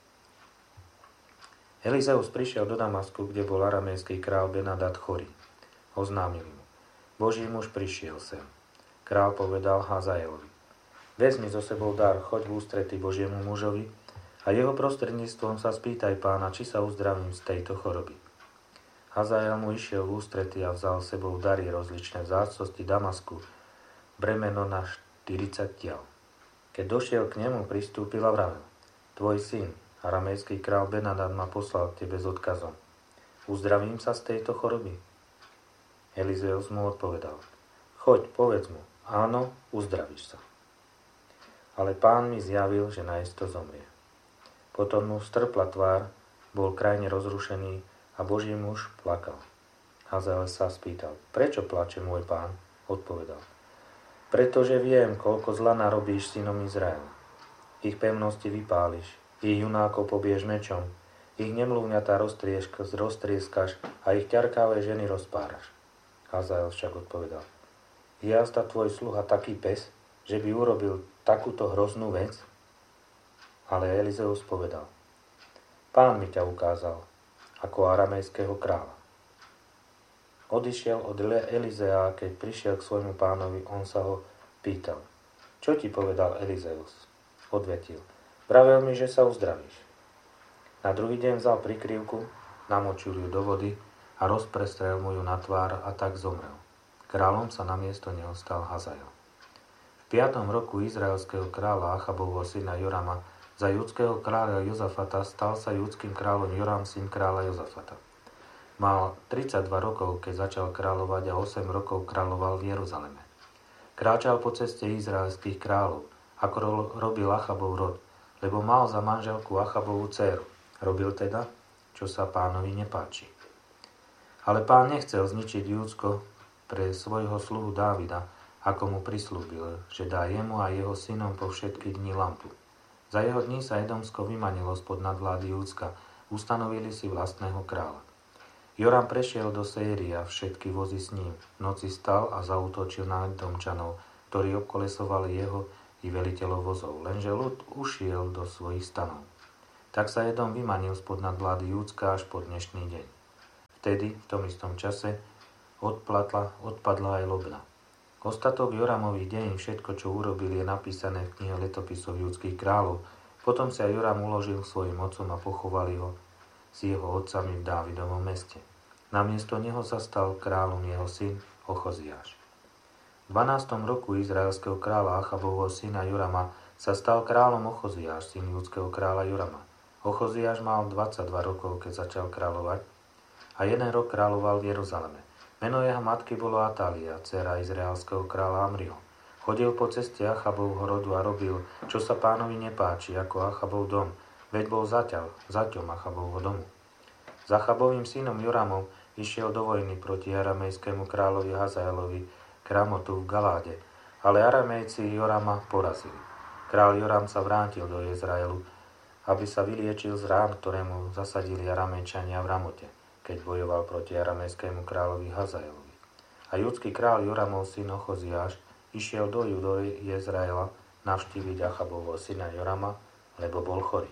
S1: Elizeus prišiel do Damasku, kde bol aramejský král Benadad chorý. Oznámil mu: Boží muž prišiel sem. Král povedal Hazaelovi: Vezmi so sebou dar, choď v ústrety Božiemu mužovi a jeho prostredníctvom sa spýtaj Pána, či sa uzdravím z tejto choroby. Hazael mu išiel v ústrety a vzal sebou dary rozličné vzácnosti Damasku, bremeno na štyridsať tiel. Keď došiel k nemu, pristúpil a vravel: Tvoj syn, aramejský král Benadad, ma poslal k tebe s odkazom: Uzdravím sa z tejto choroby? Elizeus mu odpovedal: Choď, povedz mu: Áno, uzdravíš sa. Ale Pán mi zjavil, že najisto zomrie. Potom mu strpla tvár, bol krajne rozrušený a Boží muž plakal. Hazael sa spýtal: Prečo plače môj pán? Odpovedal: Pretože viem, koľko zla narobíš synom Izraela. Ich pevnosti vypáliš, ich junákov pobiješ mečom, ich nemluvňatá roztrieskaš a ich ťarkavé ženy rozpáraš. Hazael však odpovedal: Je jazda tvoj sluha taký pes, že by urobil takúto hroznú vec? Ale Elizeus povedal: Pán mi ťa ukázal ako aramejského kráľa. Odišiel od Elizea, keď prišiel k svojmu pánovi, on sa ho pýtal: Čo ti povedal Elizeus? Odvetil: Vravel mi, že sa uzdravíš. Na druhý deň vzal prikryvku, namočil ju do vody a rozprestrel mu ju na tvár a tak zomrel. Kráľom sa namiesto neho stal Hazael. V piatom roku izraelského kráľa Achabovho syna Jorama za judského kráľa Jozafata stal sa judským kráľom Joram, syn kráľa Jozafata. Mal tridsaťdva rokov, keď začal kráľovať a osem rokov kráľoval v Jeruzaleme. Kráčal po ceste izraelských kráľov, ako robil Achabov rod, lebo mal za manželku Achabovú dcéru. Robil teda, čo sa Pánovi nepáči. Ale Pán nechcel zničiť Júdsko pre svojho sluhu Dávida, ako mu prislúbil, že dá jemu a jeho synom po všetky dni lampu. Za jeho dní sa Edomsko vymanilo spod nadvlády Júdska, ustanovili si vlastného kráľa. Joram prešiel do Séry a všetky vozy s ním. V noci stal a zaútočil na Edomčanov, ktorí obkolesovali jeho i veliteľov vozov, lenže ľud ušiel do svojich stanov. Tak sa Edom vymanil spod nadvlády Júdska až po dnešný deň. Vtedy, v tom istom čase, odplatla, odpadla aj Lobna. Ostatok Joramových dejín, všetko, čo urobil, je napísané v knihe letopisov judských kráľov. Potom sa Joram uložil svojim otcom a pochovali ho s jeho otcami v Dávidovom meste. Namiesto neho sa stal kráľom jeho syn Ochoziáš. V dvanástom roku izraelského kráľa Achabovho syna Jorama sa stal kráľom Ochoziáš, syn judského kráľa Jorama. Ochoziáš mal dvadsaťdva rokov, keď začal kráľovať a jeden rok kráľoval v Jeruzaleme. Meno jeho matky bolo Atália, dcéra izraelského kráľa Amriho. Chodil po ceste Achabovho rodu a robil, čo sa pánovi nepáči, ako Achabov dom, veď bol zaťaľ, zaťom Achabovho domu. S Achabovým synom Joramom išiel do vojny proti aramejskému kráľovi Hazaelovi k Ramotu v Galáde, ale Aramejci Jorama porazili. Král Joram sa vrátil do Izraelu, aby sa vyliečil z rán, ktoré mu zasadili Aramejčania v Ramote, keď bojoval proti aramejskému kráľovi Hazaelovi. A judský kráľ Joramov syn Ochoziáš išiel do Judo Izraela navštíviť Achabovho syna Jorama, lebo bol chorý.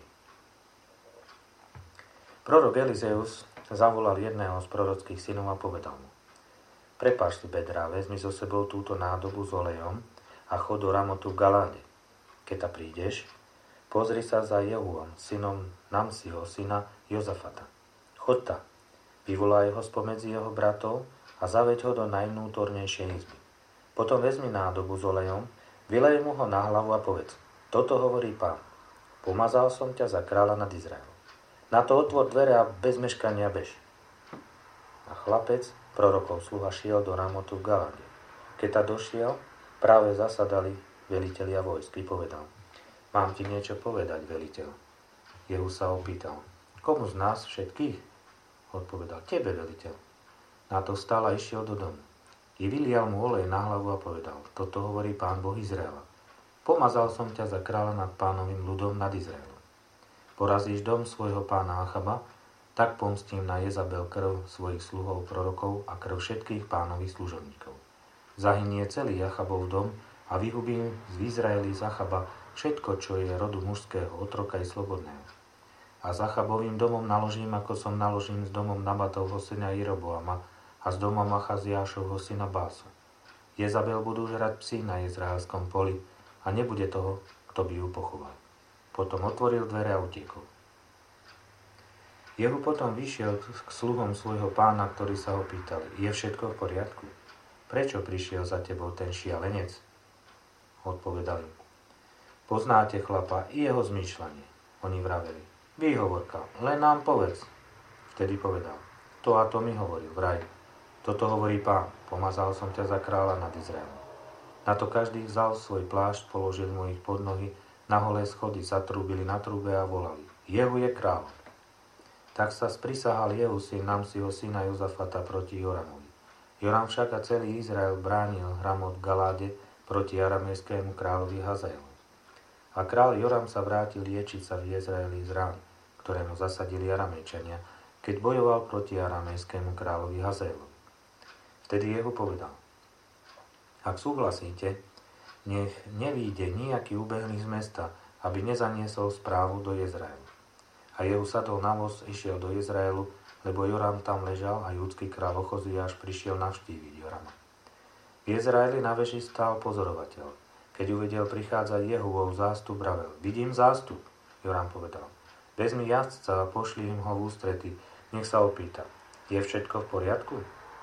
S1: Prorok Elizeus zavolal jedného z prorockých synov a povedal mu: Prepáč si bedrá, vezmi so sebou túto nádobu s olejom a chod do Ramotu v Galáde. Keď ta prídeš, pozri sa za Jehuom, synom Namsiho, syna Jozafata. Choď ta, vyvolaj ho spomedzi jeho bratov a zaveď ho do najvnútornejšej izby. Potom vezmi nádobu s olejom, vylej mu ho na hlavu a povedz: Toto hovorí Pán, pomazal som ťa za kráľa nad Izraelom. Na to otvor dvere a bez meškania bež. A chlapec, prorokov sluha, šiel do Ramotu v Galáde. Keď ta došiel, práve zasadali velitelia vojsk. Povedal: Mám ti niečo povedať, veliteľ. Jehu sa opýtal: Komu z nás všetkých? Odpovedal: Tebe, veliteľ. Na to vstal a išiel do domu. I vylial mu olej na hlavu a povedal: Toto hovorí Pán Boh Izraela. Pomazal som ťa za kráľa nad pánovým ľudom nad Izraelom. Porazíš dom svojho pána Achaba, tak pomstím na Jezabel krv svojich sluhov prorokov a krv všetkých pánových služobníkov. Zahynie celý Achabov dom a vyhubím z Izraeli z Achaba všetko, čo je rodu mužského, otroka i slobodného. A s Achabovým domom naložím, ako som naložím s domom Nabatovho syna Jeroboama a s domom Achaziášovho syna Básu. Jezabel budú žrať psi na izraelskom poli a nebude toho, kto by ju pochoval. Potom otvoril dvere a utiekol. Jehu potom vyšiel k sluhom svojho pána, ktorí sa ho pýtali: Je všetko v poriadku? Prečo prišiel za tebou ten šialenec? Odpovedali: Poznáte chlapa i jeho zmýšľanie. Oni vraveli: Výhovorka, len nám povedz. Vtedy povedal: To a to mi hovoril, vraj. Toto hovorí Pán, pomazal som ťa za kráľa nad Izraelom. Na to každý vzal svoj plášť, položil mu ich pod nohy, na holé schody zatrúbili na trúbe a volali: Jehu je kráľ. Tak sa sprisahal Jehu syn Namsiho syna Jozafata proti Joramovi. Joram však a celý Izrael bránil Ramot v Galáde proti aramejskému kráľovi Hazaelovi. A kráľ Joram sa vrátil liečiť sa v Izraeli z rán, ktoré mu zasadili Aramejčania, keď bojoval proti aramejskému kráľovi Hazaelovi. Vtedy Jehu povedal: Ak súhlasíte, nech nevíde nejaký ubehlý z mesta, aby nezaniesol správu do Izraelu. A Jehu sadol na voz, išiel do Izraelu, lebo Joram tam ležal a judský kráľ Ochoziáš prišiel navštíviť Jorama. V Izraeli na veži stál pozorovateľ. Keď uvidel prichádzať Jehuvov zástup, vravel: Vidím zástup. Joram povedal: Vezmi jazdca a pošli im ho v ústrety, nech sa opýta: Je všetko v poriadku?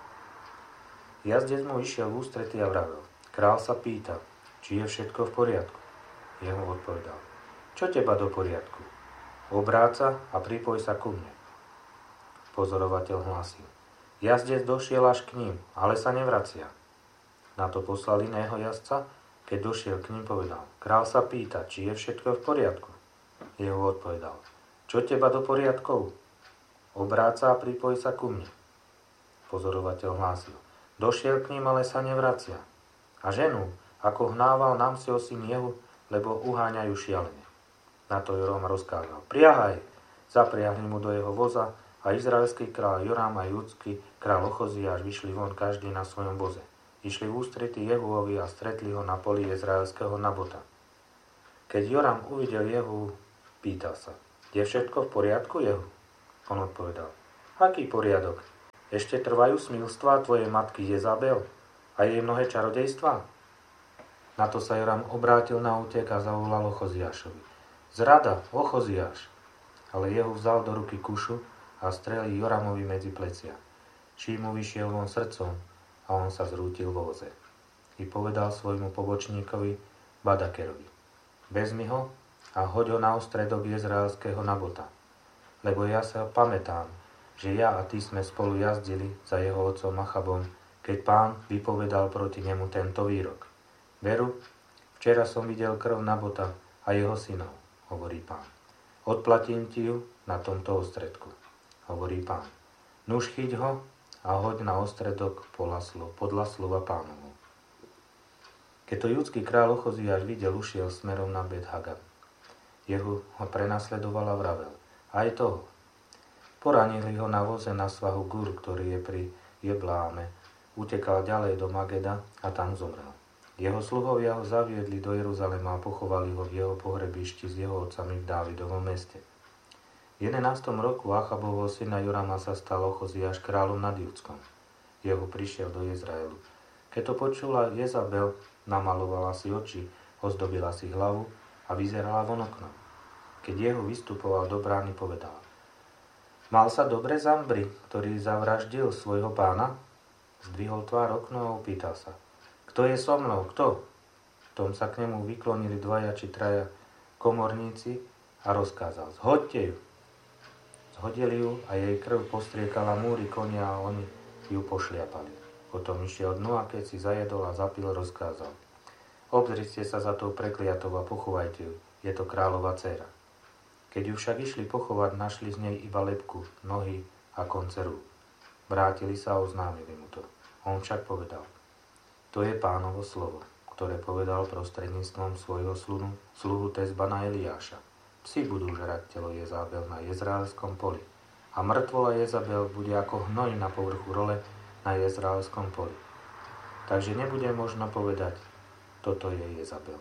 S1: Jazdec mu išiel v ústrety a vravel: Král sa pýta, či je všetko v poriadku. Jehu odpovedal: Čo teba do poriadku? Obráca a pripoj sa ku mne. Pozorovateľ hlásil: Jazdec došiel až k ním, ale sa nevracia. Na to poslal iného jazdca, keď došiel k ním, povedal: Král sa pýta, či je všetko v poriadku. Jehu odpovedal: Čo teba do poriadkov? Obráca a pripoj sa ku mne. Pozorovateľ hlásil: Došiel k ním, ale sa nevracia. A ženu, ako hnával Namsiho syn Jehu, lebo uháňajú šialene. Na to Joram rozkázal: Priahaj! Zapriahli mu do jeho voza a izraelský kráľ Joram a judský kráľ Ochoziáš vyšli von každý na svojom voze. Išli v ústrety Jehuovi a stretli ho na poli izraelského Nabota. Keď Joram uvidel Jehu, pýtal sa, je všetko v poriadku, Jehu? On odpovedal, aký poriadok? Ešte trvajú smilstvá tvojej matky Jezabel a jej mnohé čarodejstvá? Na to sa Joram obrátil na útek a zavolal Ochoziášovi. Zrada, Ochoziáš! Ale Jehu vzal do ruky kušu a strelil Joramovi medzi plecia. Šíp mu vyšiel von srdcom a on sa zrútil vo voze. I povedal svojmu pobočníkovi Badakerovi. Vezmi ho a hoď ho na ostredok jezraelského Nabota. Lebo ja sa pamätám, že ja a ty sme spolu jazdili za jeho otcom Achabom, keď Pán vypovedal proti nemu tento výrok. Veru, včera som videl krv Nabota a jeho synov, hovorí Pán. Odplatím ti ju na tomto ostredku, hovorí Pán. Nuž chyť ho a hoď na ostredok podľa slova Pánovu. Keď to judský kráľ Ochoziáš videl, ušiel smerom na Bet Hagan. Jehu ho prenasledoval a vravel. Aj toho. Poranili ho na voze na svahu Gur, ktorý je pri Jebláme. Utekal ďalej do Mageda a tam zomrel. Jeho sluhovia ho zaviedli do Jeruzalema a pochovali ho v jeho pohrebišti s jeho otcami v Dávidovom meste. V jedenástom roku Achabovho syna Jorama sa stal Ochoziáš kráľom nad Judskom. Jehu prišiel do Jezraelu. Keď to počula Jezabel, namalovala si oči, ozdobila si hlavu a vyzerala von oknom. Keď Jehu vystupoval do brány, povedal. Mal sa dobre Zambri, ktorý zavraždil svojho pána? Zdvihol tvár okno a opýtal sa. Kto je so mnou? Kto? V tom sa k nemu vyklonili dvaja či traja komorníci a rozkázal. Zhoďte ju. Zhodili ju a jej krv postriekala múry konia a oni ju pošliapali. Potom išiel dnu a keď si zajedol a zapil, rozkázal. Obzrite sa za tou prekliatou a pochovajte ju. Je to kráľova dcéra. Keď ju však išli pochovať, našli z nej iba lebku, nohy a konce rúk. Vrátili sa a oznámili mu to. On však povedal. To je Pánovo slovo, ktoré povedal prostredníctvom svojho sluhu, sluhu Tezbana Eliáša. Psi budú žrať telo Jezabel na jezraelskom poli. A mŕtvola Jezabel bude ako hnoj na povrchu role na jezraelskom poli. Takže nebude možno povedať, toto je Jezabel.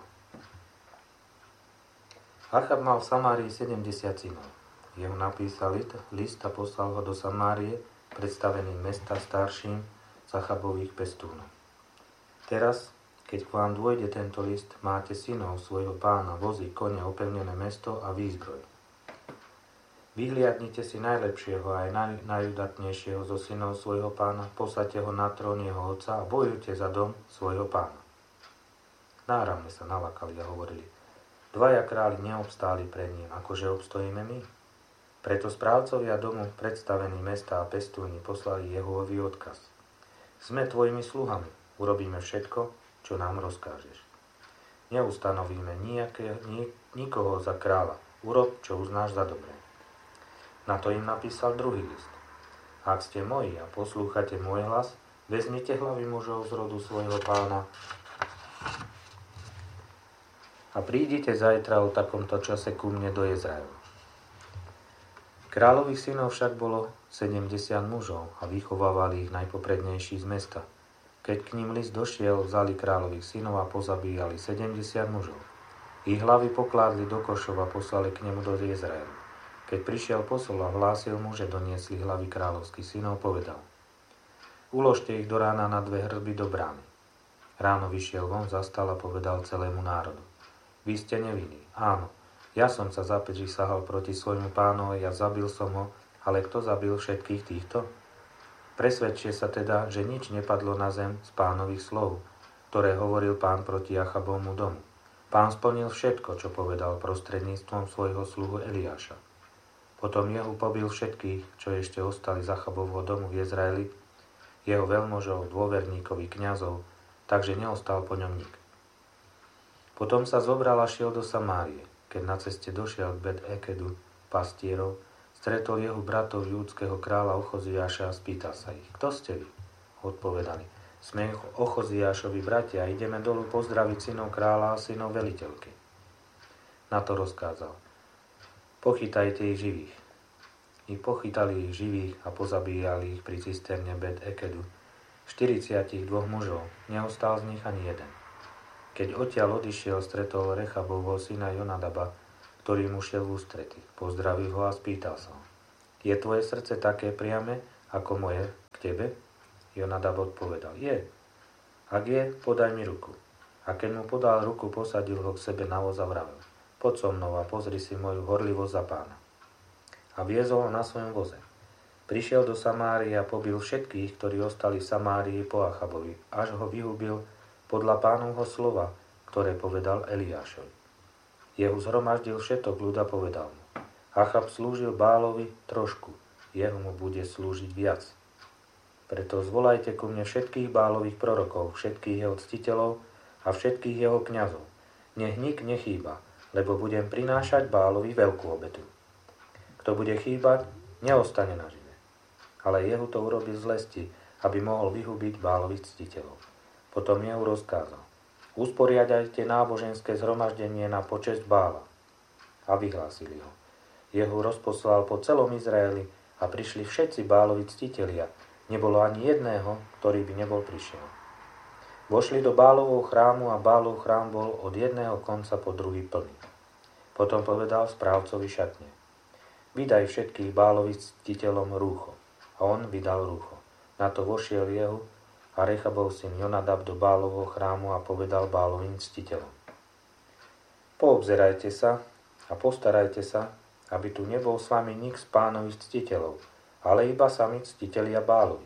S1: Achab mal v Samárii sedemdesiat synov. Jeho napísal list a poslal ho do Samárie, predstavený mesta starším z Achabových pestúnov. Teraz, keď k vám dôjde tento list, máte synov svojho pána, vozy, kone, opevnené mesto a výzbroj. Vyhliadnite si najlepšieho a aj naj, najudatnejšieho zo synov svojho pána, posaďte ho na trón jeho otca a bojujte za dom svojho pána. Náramne sa nalakali a hovorili, dvaja králi neobstáli pred ním, akože obstojíme my. Preto správcovia domu, predstavení mesta a pestúni, poslali Jehovovi odkaz. Sme tvojimi sluhami, urobíme všetko, čo nám rozkážeš. Neustanovíme nejaké, ni, nikoho za kráľa, urob, čo uznáš za dobré. Na to im napísal druhý list. Ak ste moji a poslúchate môj hlas, vezmite hlavy mužov z rodu svojho pána a prídite zajtra o takomto čase ku mne do Jezraelu. Kráľových synov však bolo sedemdesiat mužov a vychovávali ich najpoprednejší z mesta. Keď k ním list došiel, vzali kráľových synov a pozabíjali sedemdesiat mužov. Ich hlavy pokládli do košov a poslali k nemu do Jezraelu. Keď prišiel posol a hlásil mu, že doniesli hlavy kráľovských synov, povedal. Uložte ich do rána na dve hrby do brány. Ráno vyšiel von, zastal a povedal celému národu. Vy ste nevinní. Áno, ja som sa zaprísahal proti svojmu pánovi, ja zabil som ho, ale kto zabil všetkých týchto? Presvedčte sa teda, že nič nepadlo na zem z pánových slov, ktoré hovoril pán proti Achabovmu domu. Pán splnil všetko, čo povedal prostredníctvom svojho sluhu Eliáša. Potom Jehu pobil všetkých, čo ešte ostali z Achabovho domu v Jezraeli, jeho veľmožov, dôverníkov i kňazov, takže neostal po ňom nik. Potom sa zobral a šiel do Samárie. Keď na ceste došiel k Bet Ekedu, pastierov, stretol Jehu bratov júdskeho kráľa Ochoziáša a spýtal sa ich, kto ste vy? Odpovedali, sme Ochoziášovi bratia a ideme dolu pozdraviť synov kráľa a synov veliteľky. Na to rozkázal, pochytajte ich živých. I pochytali ich živých a pozabíjali ich pri cisterne Bet Ekedu. štyridsiatich dvoch mužov, neostal z nich ani jeden. Keď odtiaľ odišiel, stretol Rechabovho syna Jonadaba, ktorý mu šiel v ústrety. Pozdravil ho a spýtal sa ho: Je tvoje srdce také priame, ako moje k tebe? Jonadab odpovedal: Je. Ak je, podaj mi ruku. A keď mu podal ruku, posadil ho k sebe na voz a vravel: Poď so mnou a pozri si moju horlivosť za pána. A viezol ho na svojom voze. Prišiel do Samárie a pobil všetkých, ktorí ostali v Samárii po Achabovi, až ho vyhubil podľa pánovho slova, ktoré povedal Eliášovi. Jehu zhromaždil všetok ľud a povedal mu: Achab slúžil Bálovi trošku, jeho mu bude slúžiť viac. Preto zvolajte ku mne všetkých Bálových prorokov, všetkých jeho ctiteľov a všetkých jeho kňazov. Nech nik nechýba, lebo budem prinášať Bálovi veľkú obetu. Kto bude chýbať, neostane nažive. Ale Jehu to urobil z lesti, aby mohol vyhubiť Bálových ctiteľov. Potom Jehu rozkázal: Usporiadajte náboženské zhromaždenie na počesť Bála. A vyhlásili ho. Jehu rozposlal po celom Izraeli a prišli všetci Bálovi ctitelia. Nebolo ani jedného, ktorý by nebol prišiel. Vošli do Bálovho chrámu a Bálov chrám bol od jedného konca po druhý plný. Potom povedal správcovi šatne: Vydaj všetkých Bálových ctiteľom rúcho. A on vydal rúcho. Na to vošiel Jehu a Rechabov syn Jonadab do Bálovho chrámu a povedal Bálovým ctiteľom: Poobzerajte sa a postarajte sa, aby tu nebol s vami nik z pánových ctiteľov, ale iba sami ctitelia Bálovi.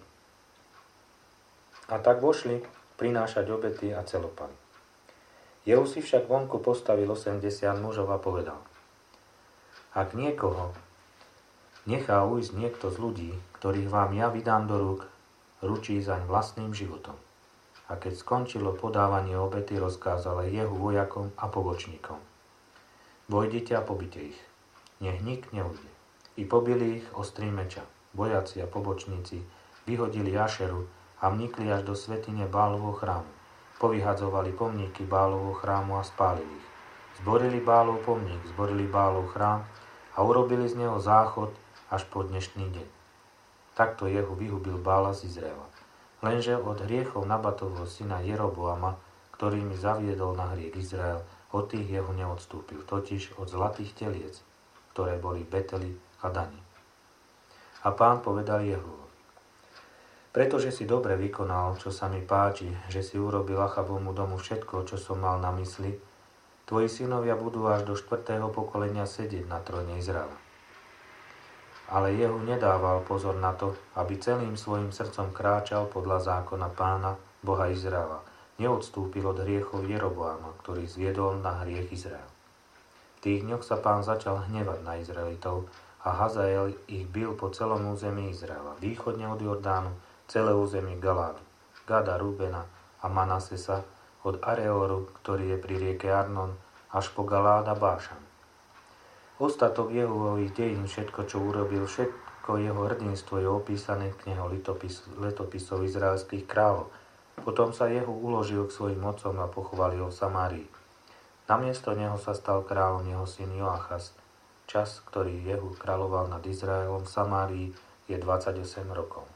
S1: A tak vošli prinášať obety a celopaly. Jehu si však vonku postavil osemdesiat mužov a povedal: Ak niekoho nechá ujsť niekto z ľudí, ktorých vám ja vydám do rúk, ručí zaň vlastným životom. A keď skončilo podávanie obety, rozkázal Jehu vojakom a pobočníkom: Vojdite a pobite ich, nech nik neujde. I pobili ich ostrým meča. Vojaci a pobočníci vyhodili Ašeru a vnikli až do svätyne Bálovho chrámu. Povyhadzovali pomníky Bálovho chrámu a spálili ich. Zborili Bálov pomník, zborili Bálov chrám a urobili z neho záchod až po dnešný deň. Takto Jehu vyhubil Bála z Izraela. Lenže od hriechov Nabatovho syna Jeroboama, ktorými zaviedol na hriech Izrael, od tých Jehu neodstúpil, totiž od zlatých teliec, ktoré boli v Beteli a Dani. A pán povedal Jehuovi: Pretože si dobre vykonal, čo sa mi páči, že si urobil Achabovmu domu všetko, čo som mal na mysli, tvoji synovia budú až do štvrtého pokolenia sedieť na tróne Izraela. Ale Jehu nedával pozor na to, aby celým svojim srdcom kráčal podľa zákona pána, Boha Izraela. Neodstúpil od hriechov Jeroboama, ktorý zviedol na hriech Izrael. V tých dňoch sa pán začal hnevať na Izraelitov a Hazael ich bil po celom území Izraela, východne od Jordánu, celé územie Galádu, Gada, Rúbena a Manasesa, od Areoru, ktorý je pri rieke Arnon, až po Galád a Bášan. Ostatok Jehuových dejín, všetko, čo urobil, všetko jeho hrdinstvo je opísané v knihe letopis, letopisov izraelských kráľov. Potom sa Jehu uložil k svojim otcom a pochovali ho v Samárii. Namiesto neho sa stal kráľom jeho syn Joachaz. Čas, ktorý Jehu kráľoval nad Izraelom v Samárii, je dvadsaťosem rokov.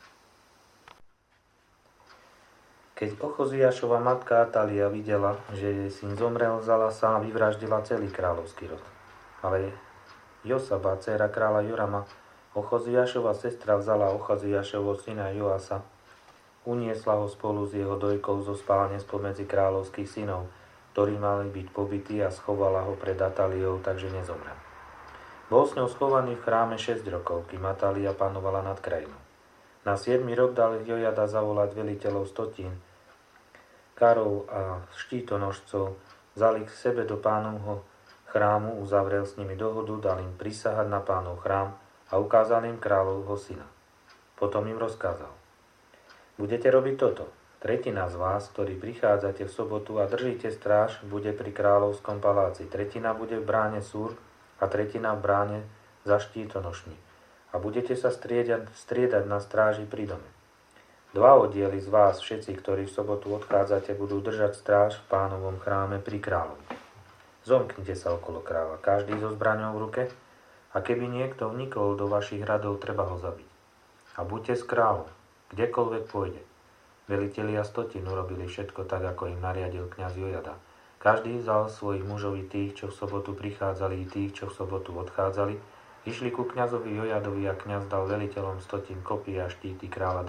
S1: Keď Ochoziášova matka Atália videla, že jej syn zomrel, vzala sa a vyvraždila celý kráľovský rod. Ale Josaba, dcéra kráľa Jorama, Ochoziášova sestra, vzala Ochoziášovho syna Joasa, uniesla ho spolu s jeho dojkou zo spálne spomedzi kráľovských synov, ktorí mali byť pobití, a schovala ho pred Atáliou, takže nezomrel. Bol s ňou schovaný v chráme šesť rokov, kým Atália panovala nad krajinou. Na siedmy rok dal Jojada zavolať veliteľov stotín, karov a štítonožcov, vzali k sebe do pánovho chrámu, uzavrel s nimi dohodu, dal im prisahať na pánov chrám a ukázal im kráľovho syna. Potom im rozkázal: Budete robiť toto. Tretina z vás, ktorí prichádzate v sobotu a držíte stráž, bude pri kráľovskom paláci. Tretina bude v bráne Súr a tretina v bráne za štítonošmi. A budete sa striedať, striedať na stráži pri dome. Dva oddiely z vás, všetci, ktorí v sobotu odchádzate, budú držať stráž v pánovom chráme pri kráľovi. Zomknite sa okolo kráľa, každý so zbraňou v ruke, a keby niekto vnikol do vašich radov, treba ho zabiť. A buďte s kráľom, kdekoľvek pôjde. Velitelia stotín urobili všetko tak, ako im nariadil kňaz Jojada. Každý vzal svojich mužov i tých, čo v sobotu prichádzali, i tých, čo v sobotu odchádzali, išli ku kňazovi Jojadovi a kňaz dal veliteľom stotín kopy a štíty kráľa